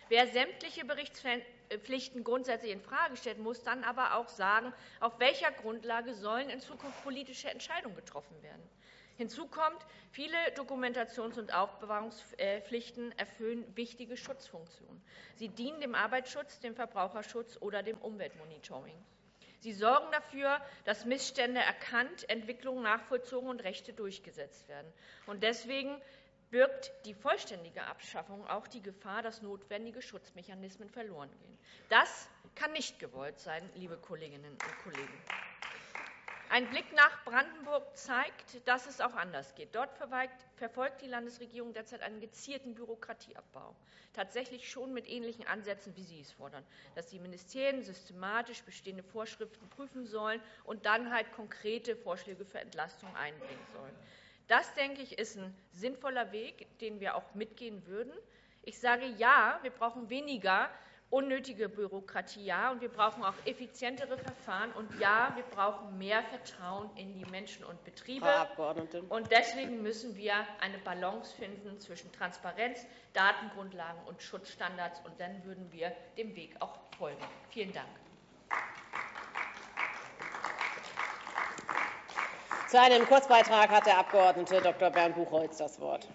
Wer sämtliche Berichtspflichten grundsätzlich infrage stellt, muss dann aber auch sagen, auf welcher Grundlage sollen in Zukunft politische Entscheidungen getroffen werden. Hinzu kommt, viele Dokumentations- und Aufbewahrungspflichten erfüllen wichtige Schutzfunktionen. Sie dienen dem Arbeitsschutz, dem Verbraucherschutz oder dem Umweltmonitoring. Sie sorgen dafür, dass Missstände erkannt, Entwicklungen nachvollzogen und Rechte durchgesetzt werden. Und deswegen birgt die vollständige Abschaffung auch die Gefahr, dass notwendige Schutzmechanismen verloren gehen. Das kann nicht gewollt sein, liebe Kolleginnen und Kollegen. Ein Blick nach Brandenburg zeigt, dass es auch anders geht. Dort verfolgt die Landesregierung derzeit einen gezielten Bürokratieabbau, tatsächlich schon mit ähnlichen Ansätzen, wie Sie es fordern, dass die Ministerien systematisch bestehende Vorschriften prüfen sollen und dann halt konkrete Vorschläge für Entlastung einbringen sollen. Das, denke ich, ist ein sinnvoller Weg, den wir auch mitgehen würden. Ich sage ja, wir brauchen weniger unnötige Bürokratie, ja, und wir brauchen auch effizientere Verfahren und ja, wir brauchen mehr Vertrauen in die Menschen und Betriebe. Frau Abgeordnete. Und deswegen müssen wir eine Balance finden zwischen Transparenz, Datengrundlagen und Schutzstandards, und dann würden wir dem Weg auch folgen. Vielen Dank. Zu einem Kurzbeitrag hat der Abgeordnete Dr. Bernd Buchholz das Wort.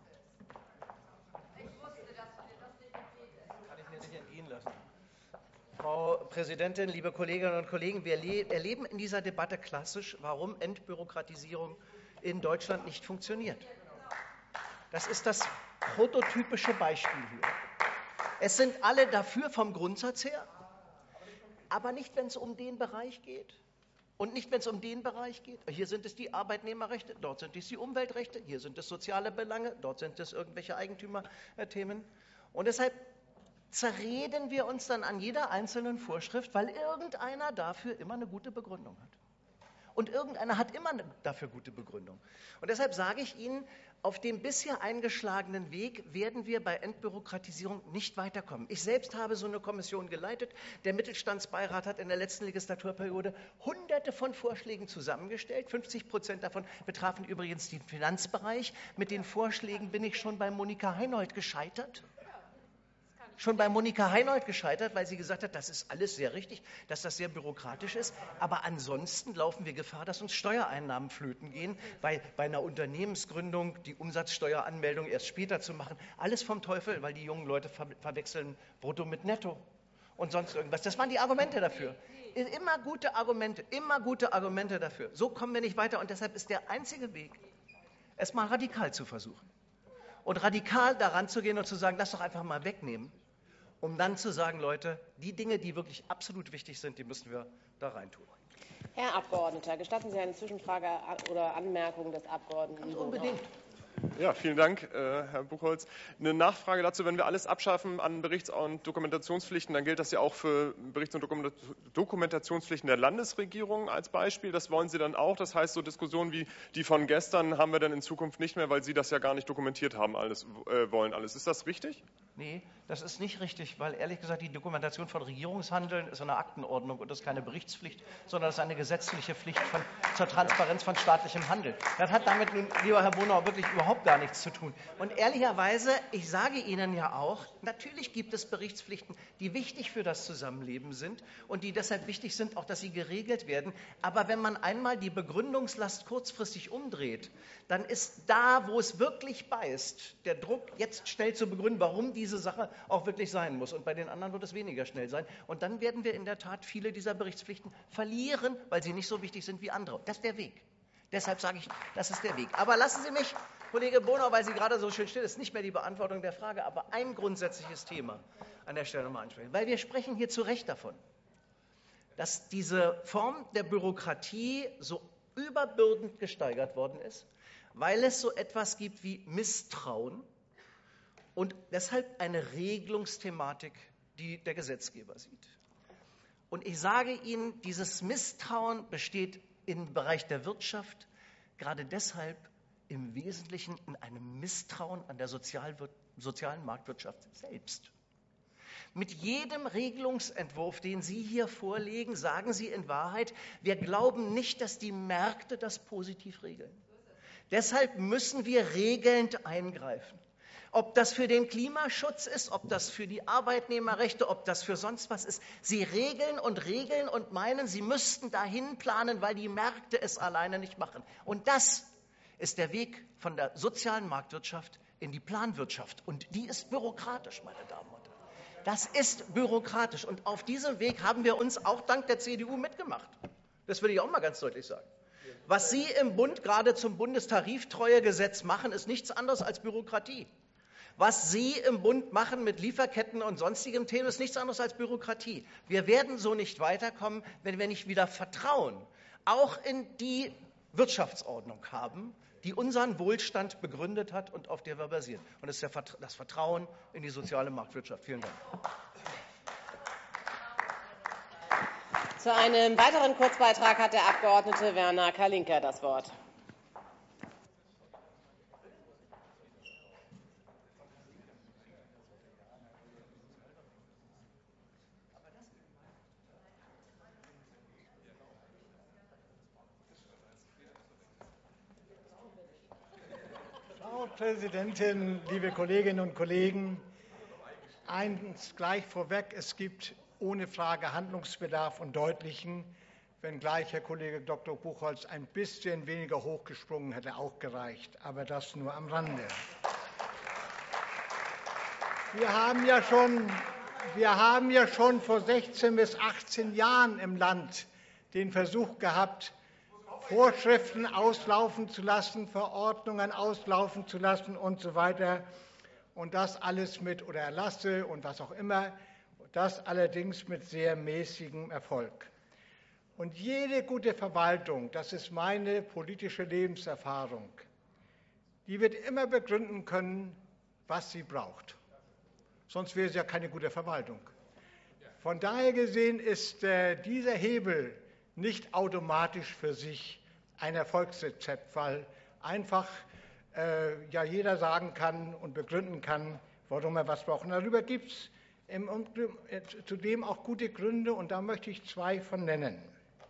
Frau Präsidentin, liebe Kolleginnen und Kollegen! Wir erleben in dieser Debatte klassisch, warum Entbürokratisierung in Deutschland nicht funktioniert. Das ist das prototypische Beispiel hier. Es sind alle dafür vom Grundsatz her, aber nicht, wenn es um den Bereich geht. Und nicht, wenn es um den Bereich geht. Hier sind es die Arbeitnehmerrechte, dort sind es die Umweltrechte, hier sind es soziale Belange, dort sind es irgendwelche Eigentümerthemen. Und deshalb zerreden wir uns dann an jeder einzelnen Vorschrift, weil irgendeiner dafür immer eine gute Begründung hat. Und irgendeiner hat immer dafür gute Begründung. Und deshalb sage ich Ihnen, auf dem bisher eingeschlagenen Weg werden wir bei Entbürokratisierung nicht weiterkommen. Ich selbst habe so eine Kommission geleitet. Der Mittelstandsbeirat hat in der letzten Legislaturperiode Hunderte von Vorschlägen zusammengestellt. 50% davon betrafen übrigens den Finanzbereich. Mit den Vorschlägen bin ich schon bei Monika Heinold gescheitert. Weil sie gesagt hat, das ist alles sehr richtig, dass das sehr bürokratisch ist. Aber ansonsten laufen wir Gefahr, dass uns Steuereinnahmen flöten gehen, weil bei einer Unternehmensgründung die Umsatzsteueranmeldung erst später zu machen. Alles vom Teufel, weil die jungen Leute verwechseln Brutto mit Netto und sonst irgendwas. Das waren die Argumente dafür. Immer gute Argumente dafür. So kommen wir nicht weiter. Und deshalb ist der einzige Weg, es mal radikal zu versuchen. Und radikal daran zu gehen und zu sagen, lass doch einfach mal wegnehmen. Um dann zu sagen, Leute, die Dinge, die wirklich absolut wichtig sind, die müssen wir da reintun. Herr Abgeordneter, gestatten Sie eine Zwischenfrage oder Anmerkung des Abgeordneten? Unbedingt. Ja, vielen Dank, Herr Buchholz. Eine Nachfrage dazu: Wenn wir alles abschaffen an Berichts- und Dokumentationspflichten, dann gilt das ja auch für Berichts- und Dokumentationspflichten der Landesregierung als Beispiel. Das wollen Sie dann auch? Das heißt, so Diskussionen wie die von gestern haben wir dann in Zukunft nicht mehr, weil Sie das ja gar nicht dokumentiert haben, wollen alles. Ist das richtig? Nee, das ist nicht richtig, weil ehrlich gesagt die Dokumentation von Regierungshandeln ist eine Aktenordnung und das ist keine Berichtspflicht, sondern das ist eine gesetzliche Pflicht zur Transparenz von staatlichem Handeln. Das hat damit nun, lieber Herr Bonau, wirklich überhaupt gar nichts zu tun. Und ehrlicherweise, ich sage Ihnen ja auch, natürlich gibt es Berichtspflichten, die wichtig für das Zusammenleben sind und die deshalb wichtig sind, auch dass sie geregelt werden. Aber wenn man einmal die Begründungslast kurzfristig umdreht, dann ist da, wo es wirklich beißt, der Druck, jetzt schnell zu begründen, warum diese Sache auch wirklich sein muss. Und bei den anderen wird es weniger schnell sein. Und dann werden wir in der Tat viele dieser Berichtspflichten verlieren, weil sie nicht so wichtig sind wie andere. Das ist der Weg. Deshalb sage ich, das ist der Weg. Aber lassen Sie mich, Kollege Bonau, weil Sie gerade so schön still ist, nicht mehr die Beantwortung der Frage, aber ein grundsätzliches Thema an der Stelle nochmal ansprechen. Weil wir sprechen hier zu Recht davon, dass diese Form der Bürokratie so überbürdend gesteigert worden ist, weil es so etwas gibt wie Misstrauen und deshalb eine Regelungsthematik, die der Gesetzgeber sieht. Und ich sage Ihnen, dieses Misstrauen besteht im Bereich der Wirtschaft gerade deshalb im Wesentlichen in einem Misstrauen an der sozialen Marktwirtschaft selbst. Mit jedem Regelungsentwurf, den Sie hier vorlegen, sagen Sie in Wahrheit, wir glauben nicht, dass die Märkte das positiv regeln. Deshalb müssen wir regelnd eingreifen. Ob das für den Klimaschutz ist, ob das für die Arbeitnehmerrechte, ob das für sonst was ist. Sie regeln und meinen, sie müssten dahin planen, weil die Märkte es alleine nicht machen. Und das ist der Weg von der sozialen Marktwirtschaft in die Planwirtschaft. Und die ist bürokratisch, meine Damen und Herren. Das ist bürokratisch. Und auf diesem Weg haben wir uns auch dank der CDU mitgemacht. Das will ich auch mal ganz deutlich sagen. Was Sie im Bund gerade zum Bundestariftreuegesetz machen, ist nichts anderes als Bürokratie. Was Sie im Bund machen mit Lieferketten und sonstigen Themen, ist nichts anderes als Bürokratie. Wir werden so nicht weiterkommen, wenn wir nicht wieder Vertrauen auch in die Wirtschaftsordnung haben, die unseren Wohlstand begründet hat und auf der wir basieren. Und das ist das Vertrauen in die soziale Marktwirtschaft. Vielen Dank. Zu einem weiteren Kurzbeitrag hat der Abgeordnete Werner Kalinker das Wort. Frau Präsidentin, liebe Kolleginnen und Kollegen! Eins gleich vorweg, es gibt ohne Frage Handlungsbedarf und deutlichen, wenngleich Herr Kollege Dr. Buchholz ein bisschen weniger hochgesprungen hätte auch gereicht, aber das nur am Rande. Wir haben ja schon vor 16 bis 18 Jahren im Land den Versuch gehabt, Vorschriften auslaufen zu lassen, Verordnungen auslaufen zu lassen und so weiter. Und das alles oder Erlasse und was auch immer, das allerdings mit sehr mäßigem Erfolg. Und jede gute Verwaltung, das ist meine politische Lebenserfahrung, die wird immer begründen können, was sie braucht. Sonst wäre es ja keine gute Verwaltung. Von daher gesehen ist dieser Hebel nicht automatisch für sich ein Erfolgsrezept, weil einfach jeder sagen kann und begründen kann, warum er was braucht. Und darüber gibt es zudem auch gute Gründe, und da möchte ich zwei von nennen.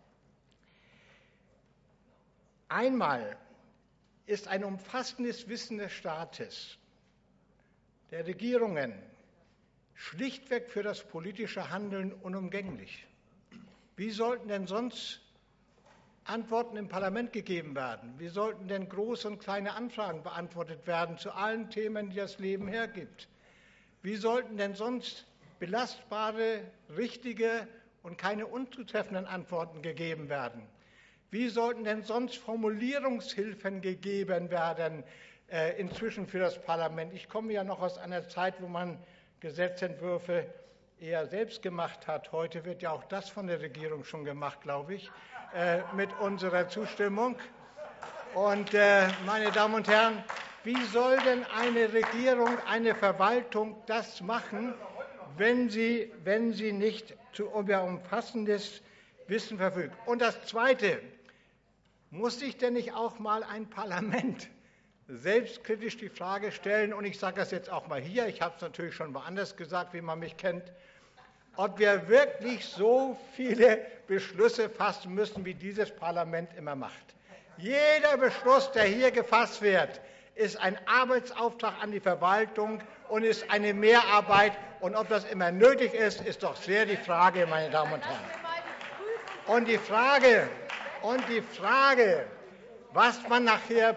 Einmal ist ein umfassendes Wissen des Staates, der Regierungen, schlichtweg für das politische Handeln unumgänglich. Wie sollten denn sonst Antworten im Parlament gegeben werden? Wie sollten denn große und kleine Anfragen beantwortet werden zu allen Themen, die das Leben hergibt? Wie sollten denn sonst belastbare, richtige und keine unzutreffenden Antworten gegeben werden? Wie sollten denn sonst Formulierungshilfen gegeben werden inzwischen für das Parlament? Ich komme ja noch aus einer Zeit, wo man Gesetzentwürfe eher selbst gemacht hat. Heute wird ja auch das von der Regierung schon gemacht, glaube ich, mit unserer Zustimmung. Und meine Damen und Herren, wie soll denn eine Regierung, eine Verwaltung das machen, wenn sie nicht über umfassendes Wissen verfügt? Und das Zweite, muss sich denn nicht auch mal ein Parlament selbstkritisch die Frage stellen, und ich sage das jetzt auch mal hier, ich habe es natürlich schon woanders gesagt, wie man mich kennt, ob wir wirklich so viele Beschlüsse fassen müssen, wie dieses Parlament immer macht. Jeder Beschluss, der hier gefasst wird, ist ein Arbeitsauftrag an die Verwaltung und ist eine Mehrarbeit. Und ob das immer nötig ist, ist doch sehr die Frage, meine Damen und Herren. Und die Frage, was man nachher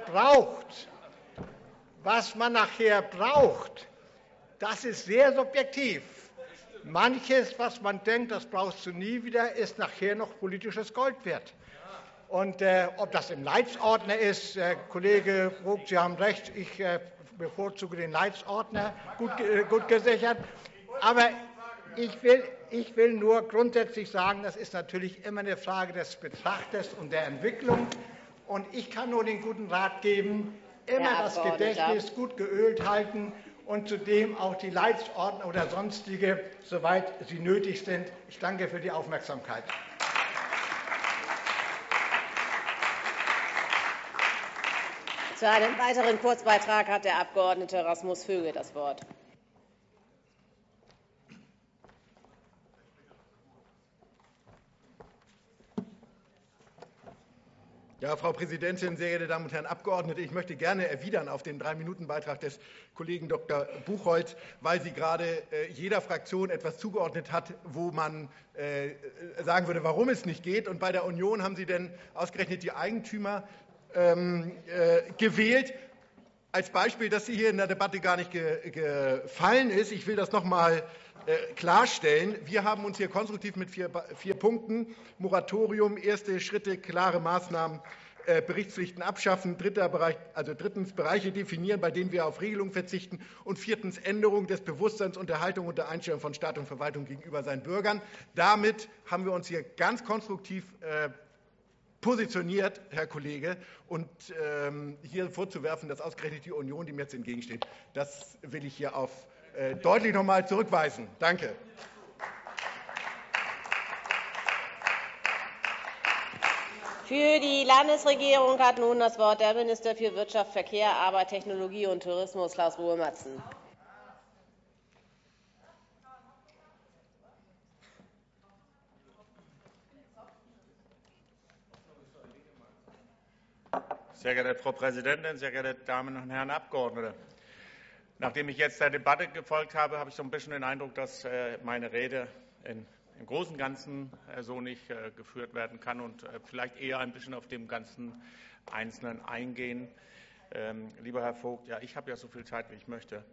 braucht, das ist sehr subjektiv. Manches, was man denkt, das brauchst du nie wieder, ist nachher noch politisches Gold wert. Und ob das im Leitsordner ist, Kollege Vogt, Sie haben recht, ich bevorzuge den Leitsordner, gut gesichert. Aber ich will nur grundsätzlich sagen, das ist natürlich immer eine Frage des Betrachters und der Entwicklung. Und ich kann nur den guten Rat geben, immer das Gedächtnis gut geölt halten und zudem auch die Leitsordner oder sonstige, soweit sie nötig sind. Ich danke für die Aufmerksamkeit. Zu einem weiteren Kurzbeitrag hat der Abgeordnete Rasmus Vögel das Wort. Ja, Frau Präsidentin, sehr geehrte Damen und Herren Abgeordnete, ich möchte gerne erwidern auf den 3-Minuten-Beitrag des Kollegen Dr. Buchholz, weil sie gerade jeder Fraktion etwas zugeordnet hat, wo man sagen würde, warum es nicht geht. Und bei der Union haben Sie denn ausgerechnet die Eigentümer gewählt, als Beispiel, das hier in der Debatte gar nicht gefallen ist. Ich will das noch mal klarstellen. Wir haben uns hier konstruktiv mit vier Punkten: Moratorium, erste Schritte, klare Maßnahmen, Berichtspflichten abschaffen, drittens Bereiche definieren, bei denen wir auf Regelungen verzichten, und viertens Änderung des Bewusstseins und der Haltung und der Einstellung von Staat und Verwaltung gegenüber seinen Bürgern. Damit haben wir uns hier ganz konstruktiv positioniert, Herr Kollege, und hier vorzuwerfen, dass ausgerechnet die Union dem jetzt entgegensteht, das will ich hier auf deutlich noch einmal zurückweisen. Danke. Für die Landesregierung hat nun das Wort der Minister für Wirtschaft, Verkehr, Arbeit, Technologie und Tourismus, Klaus Ruhe-Matzen. Sehr geehrte Frau Präsidentin, sehr geehrte Damen und Herren Abgeordnete! Nachdem ich jetzt der Debatte gefolgt habe, habe ich so ein bisschen den Eindruck, dass meine Rede im Großen und Ganzen so nicht geführt werden kann und vielleicht eher ein bisschen auf dem ganzen Einzelnen eingehen. Lieber Herr Vogt, ja, ich habe ja so viel Zeit, wie ich möchte.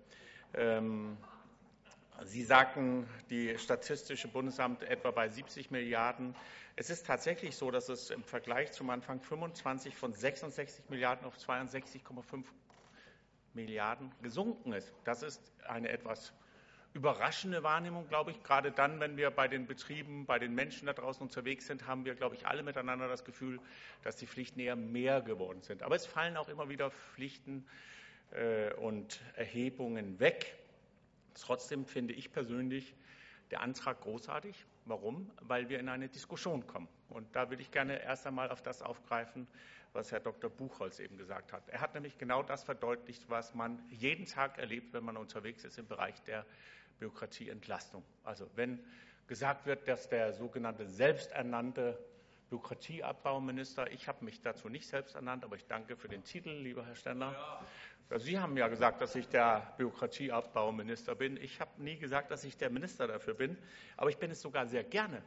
Sie sagten, die Statistische Bundesamt etwa bei 70 Milliarden. Es ist tatsächlich so, dass es im Vergleich zum Anfang 25 von 66 Milliarden auf 62,5 Milliarden gesunken ist. Das ist eine etwas überraschende Wahrnehmung, glaube ich. Gerade dann, wenn wir bei den Betrieben, bei den Menschen da draußen unterwegs sind, haben wir, glaube ich, alle miteinander das Gefühl, dass die Pflichten eher mehr geworden sind. Aber es fallen auch immer wieder Pflichten und Erhebungen weg. Trotzdem finde ich persönlich der Antrag großartig. Warum? Weil wir in eine Diskussion kommen. Und da will ich gerne erst einmal auf das aufgreifen, was Herr Dr. Buchholz eben gesagt hat. Er hat nämlich genau das verdeutlicht, was man jeden Tag erlebt, wenn man unterwegs ist im Bereich der Bürokratieentlastung. Also wenn gesagt wird, dass der sogenannte selbsternannte Bürokratieabbauminister, ich habe mich dazu nicht selbst ernannt, aber ich danke für den Titel, lieber Herr Stendler. Ja. Sie haben ja gesagt, dass ich der Bürokratieabbauminister bin. Ich habe nie gesagt, dass ich der Minister dafür bin, aber ich bin es sogar sehr gerne.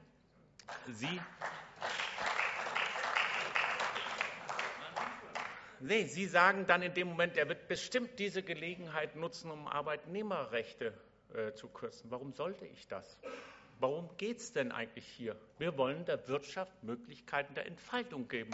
Sie sagen dann in dem Moment, er wird bestimmt diese Gelegenheit nutzen, um Arbeitnehmerrechte zu kürzen. Warum sollte ich das? Warum geht es denn eigentlich hier? Wir wollen der Wirtschaft Möglichkeiten der Entfaltung geben.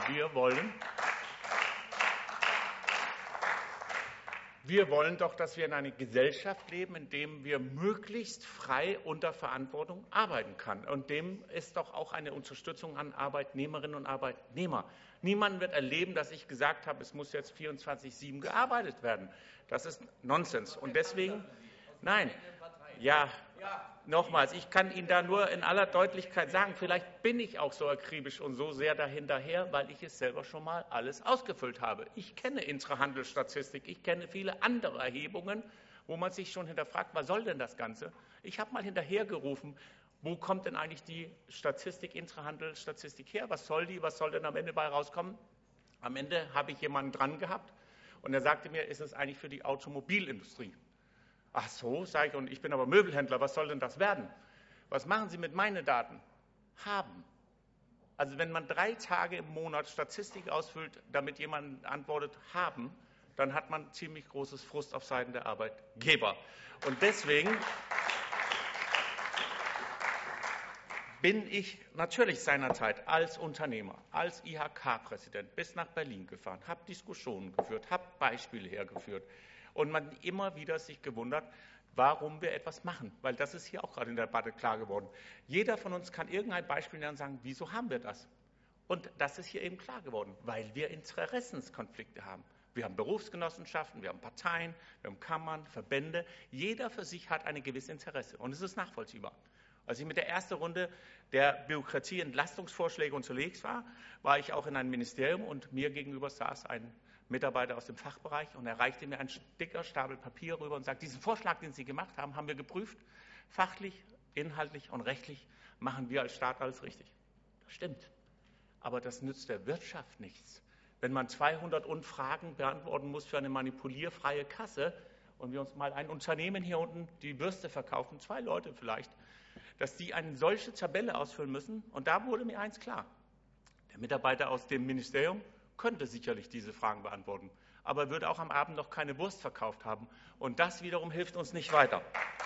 Wir wollen doch, dass wir in einer Gesellschaft leben, in der wir möglichst frei unter Verantwortung arbeiten können. Und dem ist doch auch eine Unterstützung an Arbeitnehmerinnen und Arbeitnehmer. Niemand wird erleben, dass ich gesagt habe, es muss jetzt 24/7 gearbeitet werden. Das ist Nonsens. Und deswegen, nein, ja, nochmals, ich kann Ihnen da nur in aller Deutlichkeit sagen, vielleicht bin ich auch so akribisch und so sehr dahinterher, weil ich es selber schon mal alles ausgefüllt habe. Ich kenne Intrahandelsstatistik, ich kenne viele andere Erhebungen, wo man sich schon hinterfragt, was soll denn das Ganze? Ich habe mal hinterhergerufen, wo kommt denn eigentlich die Statistik, Intrahandelsstatistik her? Was soll denn am Ende bei rauskommen? Am Ende habe ich jemanden dran gehabt und er sagte mir, ist es eigentlich für die Automobilindustrie? Ach so, sage ich, und ich bin aber Möbelhändler, was soll denn das werden? Was machen Sie mit meinen Daten? Haben. Also wenn man 3 Tage im Monat Statistik ausfüllt, damit jemand antwortet, haben, dann hat man ziemlich großes Frust auf Seiten der Arbeitgeber. Und deswegen bin ich natürlich seinerzeit als Unternehmer, als IHK-Präsident bis nach Berlin gefahren, habe Diskussionen geführt, habe Beispiele hergeführt. Und man immer wieder sich gewundert, warum wir etwas machen. Weil das ist hier auch gerade in der Debatte klar geworden. Jeder von uns kann irgendein Beispiel nennen und sagen, wieso haben wir das? Und das ist hier eben klar geworden, weil wir Interessenskonflikte haben. Wir haben Berufsgenossenschaften, wir haben Parteien, wir haben Kammern, Verbände. Jeder für sich hat ein gewisses Interesse. Und es ist nachvollziehbar. Als ich mit der ersten Runde der Bürokratieentlastungsvorschläge unterwegs war, war ich auch in einem Ministerium und mir gegenüber saß ein Mitarbeiter aus dem Fachbereich und er reichte mir einen dicker Stapel Papier rüber und sagt, diesen Vorschlag, den Sie gemacht haben, haben wir geprüft. Fachlich, inhaltlich und rechtlich machen wir als Staat alles richtig. Das stimmt. Aber das nützt der Wirtschaft nichts. wenn man 200 Fragen beantworten muss für eine manipulierfreie Kasse und wir uns mal ein Unternehmen hier unten die Würste verkaufen, 2 Leute vielleicht, dass die eine solche Tabelle ausfüllen müssen. Und da wurde mir eins klar. Der Mitarbeiter aus dem Ministerium könnte sicherlich diese Fragen beantworten, aber er würde auch am Abend noch keine Wurst verkauft haben. Und das wiederum hilft uns nicht weiter.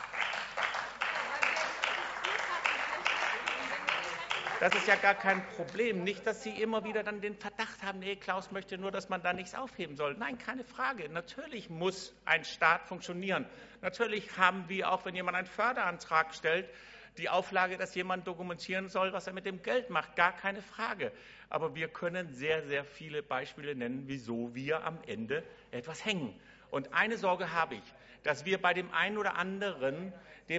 Das ist ja gar kein Problem. Nicht, dass Sie immer wieder dann den Verdacht haben, nee, Klaus möchte nur, dass man da nichts aufheben soll. Nein, keine Frage. Natürlich muss ein Staat funktionieren. Natürlich haben wir auch, wenn jemand einen Förderantrag stellt, die Auflage, dass jemand dokumentieren soll, was er mit dem Geld macht. Gar keine Frage. Aber wir können sehr, sehr viele Beispiele nennen, wieso wir am Ende etwas hängen. Und eine Sorge habe ich, dass wir bei dem einen oder anderen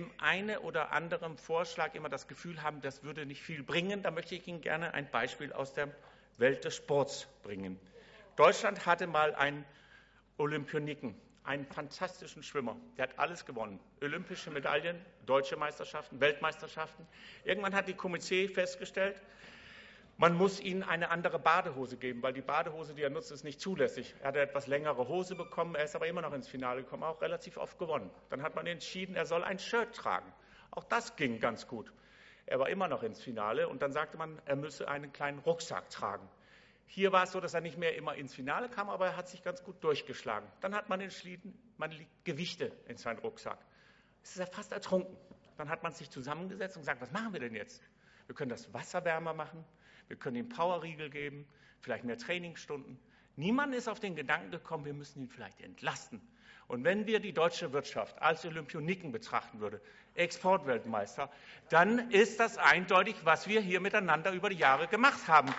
Vorschlag immer das Gefühl haben, das würde nicht viel bringen. Da möchte ich Ihnen gerne ein Beispiel aus der Welt des Sports bringen. Deutschland hatte mal einen Olympioniken, einen fantastischen Schwimmer. Der hat alles gewonnen. Olympische Medaillen, deutsche Meisterschaften, Weltmeisterschaften. Irgendwann hat die Komitee festgestellt, man muss ihnen eine andere Badehose geben, weil die Badehose, die er nutzt, ist nicht zulässig. Er hat eine etwas längere Hose bekommen, er ist aber immer noch ins Finale gekommen, auch relativ oft gewonnen. Dann hat man entschieden, er soll ein Shirt tragen. Auch das ging ganz gut. Er war immer noch ins Finale und dann sagte man, er müsse einen kleinen Rucksack tragen. Hier war es so, dass er nicht mehr immer ins Finale kam, aber er hat sich ganz gut durchgeschlagen. Dann hat man entschieden, man legt Gewichte in seinen Rucksack. Es ist ja fast ertrunken. Dann hat man sich zusammengesetzt und gesagt, was machen wir denn jetzt? Wir können das Wasser wärmer machen. Wir können ihm Powerriegel geben, vielleicht mehr Trainingsstunden. Niemand ist auf den Gedanken gekommen, wir müssen ihn vielleicht entlasten. Und wenn wir die deutsche Wirtschaft als Olympioniken betrachten würden, Exportweltmeister, dann ist das eindeutig, was wir hier miteinander über die Jahre gemacht haben.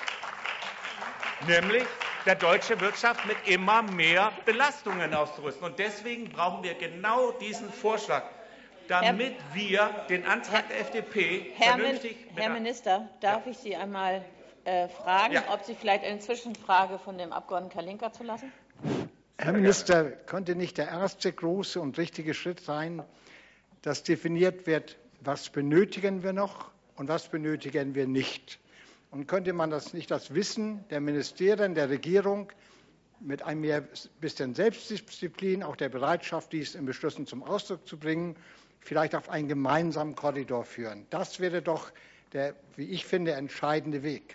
Nämlich der deutsche Wirtschaft mit immer mehr Belastungen auszurüsten. Und deswegen brauchen wir genau diesen Vorschlag, damit wir den Antrag der FDP vernünftig... Herr Minister, darf ich Sie einmal fragen, ob Sie vielleicht eine Zwischenfrage von dem Abgeordneten Kalinka zulassen? Herr Minister, könnte nicht der erste große und richtige Schritt sein, dass definiert wird, was benötigen wir noch und was benötigen wir nicht? Und könnte man das Wissen der Ministerien, der Regierung mit ein bisschen Selbstdisziplin, auch der Bereitschaft, dies in Beschlüssen zum Ausdruck zu bringen, vielleicht auf einen gemeinsamen Korridor führen? Das wäre doch der, wie ich finde, entscheidende Weg.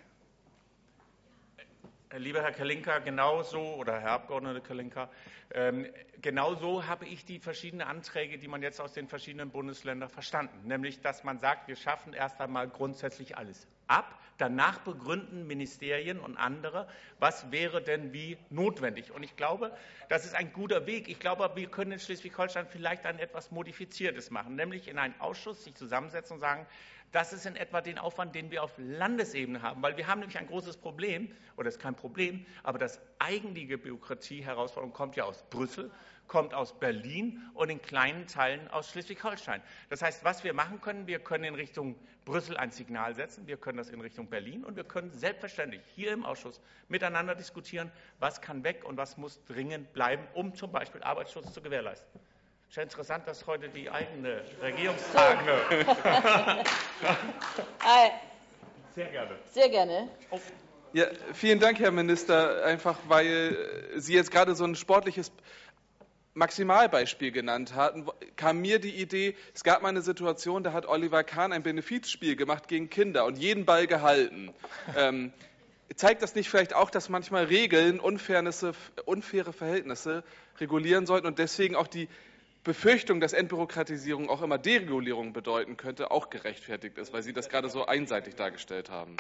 Lieber Herr Kalinka, genauso, oder Herr Abgeordneter Kalinka, genauso habe ich die verschiedenen Anträge, die man jetzt aus den verschiedenen Bundesländern verstanden. Nämlich, dass man sagt, wir schaffen erst einmal grundsätzlich alles ab. Danach begründen Ministerien und andere, was wäre denn wie notwendig. Und ich glaube, das ist ein guter Weg. Ich glaube, wir können in Schleswig-Holstein vielleicht ein etwas Modifiziertes machen, nämlich in einen Ausschuss sich zusammensetzen und sagen, das ist in etwa den Aufwand, den wir auf Landesebene haben. Weil wir haben nämlich ein großes Problem, oder es ist kein Problem, aber das eigentliche Bürokratie-Herausforderung kommt ja aus Brüssel, kommt aus Berlin und in kleinen Teilen aus Schleswig-Holstein. Das heißt, was wir machen können, wir können in Richtung Brüssel ein Signal setzen, wir können das in Richtung Berlin und wir können selbstverständlich hier im Ausschuss miteinander diskutieren, was kann weg und was muss dringend bleiben, um zum Beispiel Arbeitsschutz zu gewährleisten. Ist ja interessant, dass heute die eigene Regierungstragende... Sehr gerne. Sehr gerne. Ja, vielen Dank, Herr Minister. Einfach, weil Sie jetzt gerade so ein sportliches Maximalbeispiel genannt hatten, kam mir die Idee, es gab mal eine Situation, da hat Oliver Kahn ein Benefizspiel gemacht gegen Kinder und jeden Ball gehalten. Zeigt das nicht vielleicht auch, dass manchmal Regeln unfaire Verhältnisse regulieren sollten und deswegen auch die Befürchtung, dass Entbürokratisierung auch immer Deregulierung bedeuten könnte, auch gerechtfertigt ist, weil Sie das gerade so einseitig dargestellt haben?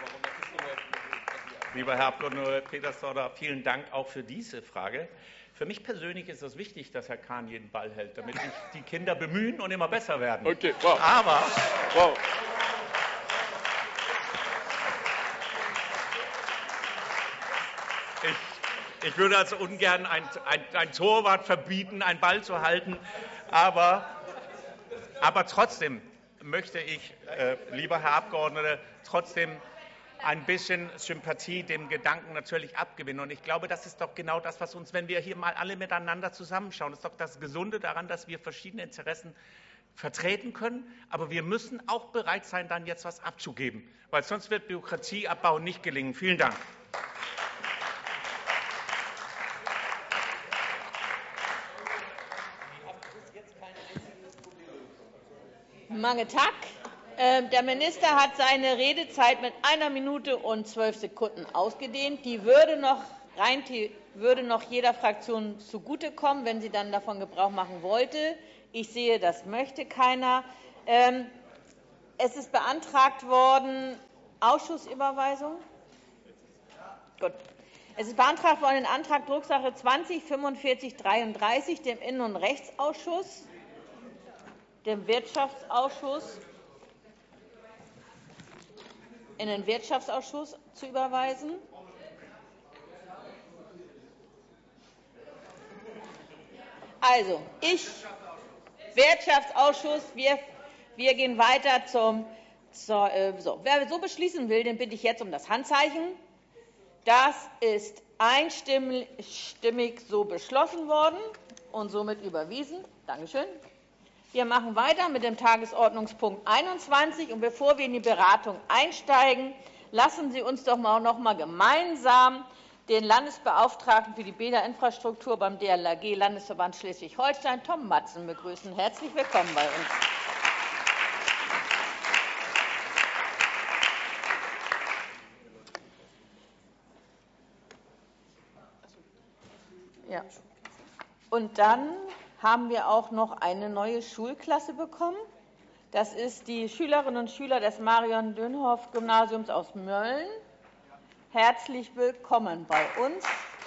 Lieber Herr Abgeordneter Petersdorfer, vielen Dank auch für diese Frage. Für mich persönlich ist es wichtig, dass Herr Kahn jeden Ball hält, damit sich die Kinder bemühen und immer besser werden. Okay, wow. Aber ich würde also ungern ein Torwart verbieten, einen Ball zu halten, aber trotzdem möchte ich, lieber Herr Abgeordneter, trotzdem ein bisschen Sympathie dem Gedanken natürlich abgewinnen. Und ich glaube, das ist doch genau das, was uns, wenn wir hier mal alle miteinander zusammenschauen, ist doch das Gesunde daran, dass wir verschiedene Interessen vertreten können. Aber wir müssen auch bereit sein, dann jetzt was abzugeben, weil sonst wird Bürokratieabbau nicht gelingen. Vielen Dank. Mange Tag. Der Minister hat seine Redezeit mit 1 Minute und 12 Sekunden ausgedehnt. Die würde noch jeder Fraktion zugutekommen, wenn sie dann davon Gebrauch machen wollte. Ich sehe, das möchte keiner. Es ist beantragt worden, Ausschussüberweisung. Gut. Es ist beantragt worden, den Antrag Drucksache 20-4533 dem Innen- und Rechtsausschuss, dem Wirtschaftsausschuss, in den Wirtschaftsausschuss zu überweisen. Also, Wirtschaftsausschuss, wir gehen weiter wer so beschließen will, den bitte ich jetzt um das Handzeichen. Das ist einstimmig so beschlossen worden und somit überwiesen. Dankeschön. Wir machen weiter mit dem Tagesordnungspunkt 21. Und bevor wir in die Beratung einsteigen, lassen Sie uns doch noch mal gemeinsam den Landesbeauftragten für die Bäderinfrastruktur beim DLRG Landesverband Schleswig-Holstein, Tom Matzen, begrüßen. Herzlich willkommen bei uns. Ja. Und dann haben wir auch noch eine neue Schulklasse bekommen. Das ist die Schülerinnen und Schüler des Marion-Dönhoff-Gymnasiums aus Mölln. Herzlich willkommen bei uns.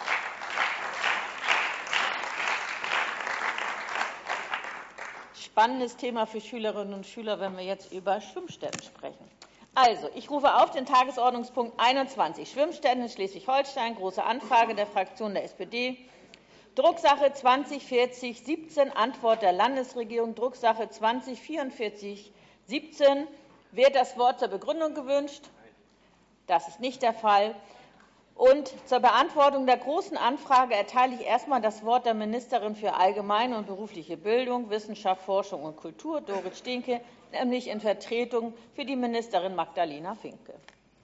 Spannendes Thema für Schülerinnen und Schüler, wenn wir jetzt über Schwimmstätten sprechen. Also, ich rufe auf den Tagesordnungspunkt 21, Schwimmstätten in Schleswig-Holstein, Große Anfrage der Fraktion der SPD. Drucksache 20-4017, Antwort der Landesregierung, Drucksache 20-4417. Wird das Wort zur Begründung gewünscht? Das ist nicht der Fall. Und zur Beantwortung der Großen Anfrage erteile ich erst einmal das Wort der Ministerin für allgemeine und berufliche Bildung, Wissenschaft, Forschung und Kultur, Dorit Steenke, nämlich in Vertretung für die Ministerin Magdalena Finke.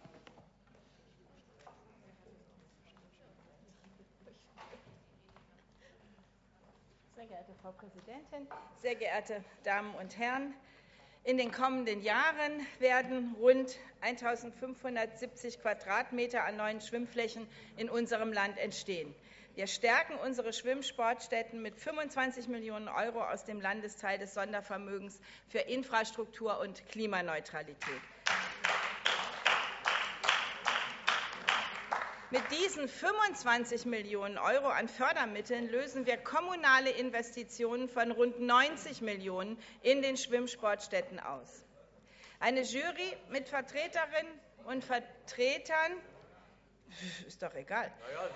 Sehr geehrte Frau Präsidentin, sehr geehrte Damen und Herren! In den kommenden Jahren werden rund 1.570 Quadratmeter an neuen Schwimmflächen in unserem Land entstehen. Wir stärken unsere Schwimmsportstätten mit 25 Millionen € aus dem Landesteil des Sondervermögens für Infrastruktur und Klimaneutralität. Mit diesen 25 Millionen € an Fördermitteln lösen wir kommunale Investitionen von rund 90 Millionen € in den Schwimmsportstätten aus. Eine Jury mit Vertreterinnen und Vertretern, ist doch egal.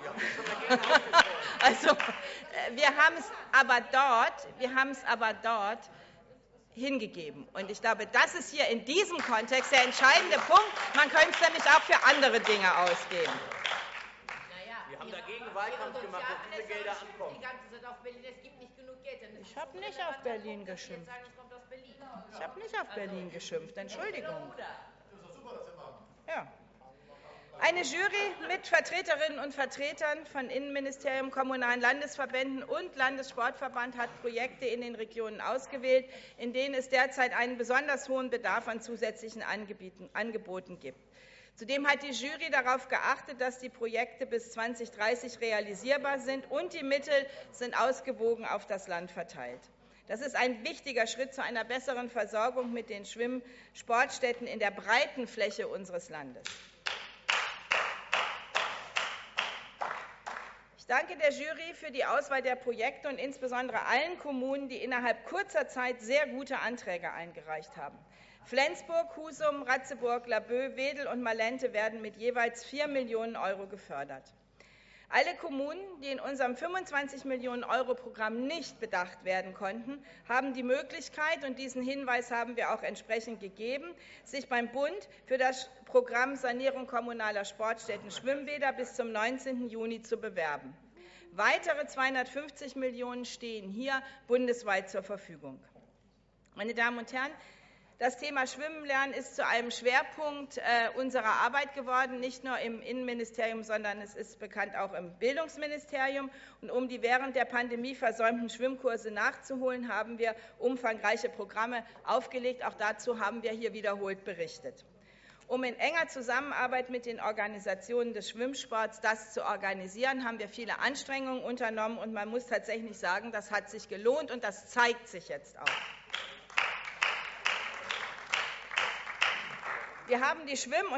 Also, wir haben es aber dort hingegeben. Und ich glaube, das ist hier in diesem Kontext der entscheidende Punkt. Man könnte es nämlich auch für andere Dinge ausgeben. Wir haben dagegen Wahlkampf gemacht, dass diese Gelder ankommen. Ich habe nicht auf Berlin geschimpft. Ich habe nicht auf Berlin geschimpft. Entschuldigung. Ja. Eine Jury mit Vertreterinnen und Vertretern von Innenministerium, kommunalen Landesverbänden und Landessportverband hat Projekte in den Regionen ausgewählt, in denen es derzeit einen besonders hohen Bedarf an zusätzlichen Angeboten gibt. Zudem hat die Jury darauf geachtet, dass die Projekte bis 2030 realisierbar sind und die Mittel sind ausgewogen auf das Land verteilt. Das ist ein wichtiger Schritt zu einer besseren Versorgung mit den Schwimmsportstätten in der breiten Fläche unseres Landes. Ich danke der Jury für die Auswahl der Projekte und insbesondere allen Kommunen, die innerhalb kurzer Zeit sehr gute Anträge eingereicht haben. Flensburg, Husum, Ratzeburg, Laboe, Wedel und Malente werden mit jeweils 4 Millionen € gefördert. Alle Kommunen, die in unserem 25 Millionen € Programm nicht bedacht werden konnten, haben die Möglichkeit, und diesen Hinweis haben wir auch entsprechend gegeben, sich beim Bund für das Programm Sanierung kommunaler Sportstätten Schwimmbäder bis zum 19. Juni zu bewerben. Weitere 250 Millionen € stehen hier bundesweit zur Verfügung. Meine Damen und Herren, Das Thema Schwimmen lernen ist zu einem Schwerpunkt unserer Arbeit geworden, nicht nur im Innenministerium, sondern es ist bekannt auch im Bildungsministerium. Und um die während der Pandemie versäumten Schwimmkurse nachzuholen, haben wir umfangreiche Programme aufgelegt. Auch dazu haben wir hier wiederholt berichtet. Um in enger Zusammenarbeit mit den Organisationen des Schwimmsports das zu organisieren, haben wir viele Anstrengungen unternommen. Und man muss tatsächlich sagen, das hat sich gelohnt und das zeigt sich jetzt auch. Wir haben die Schwimm-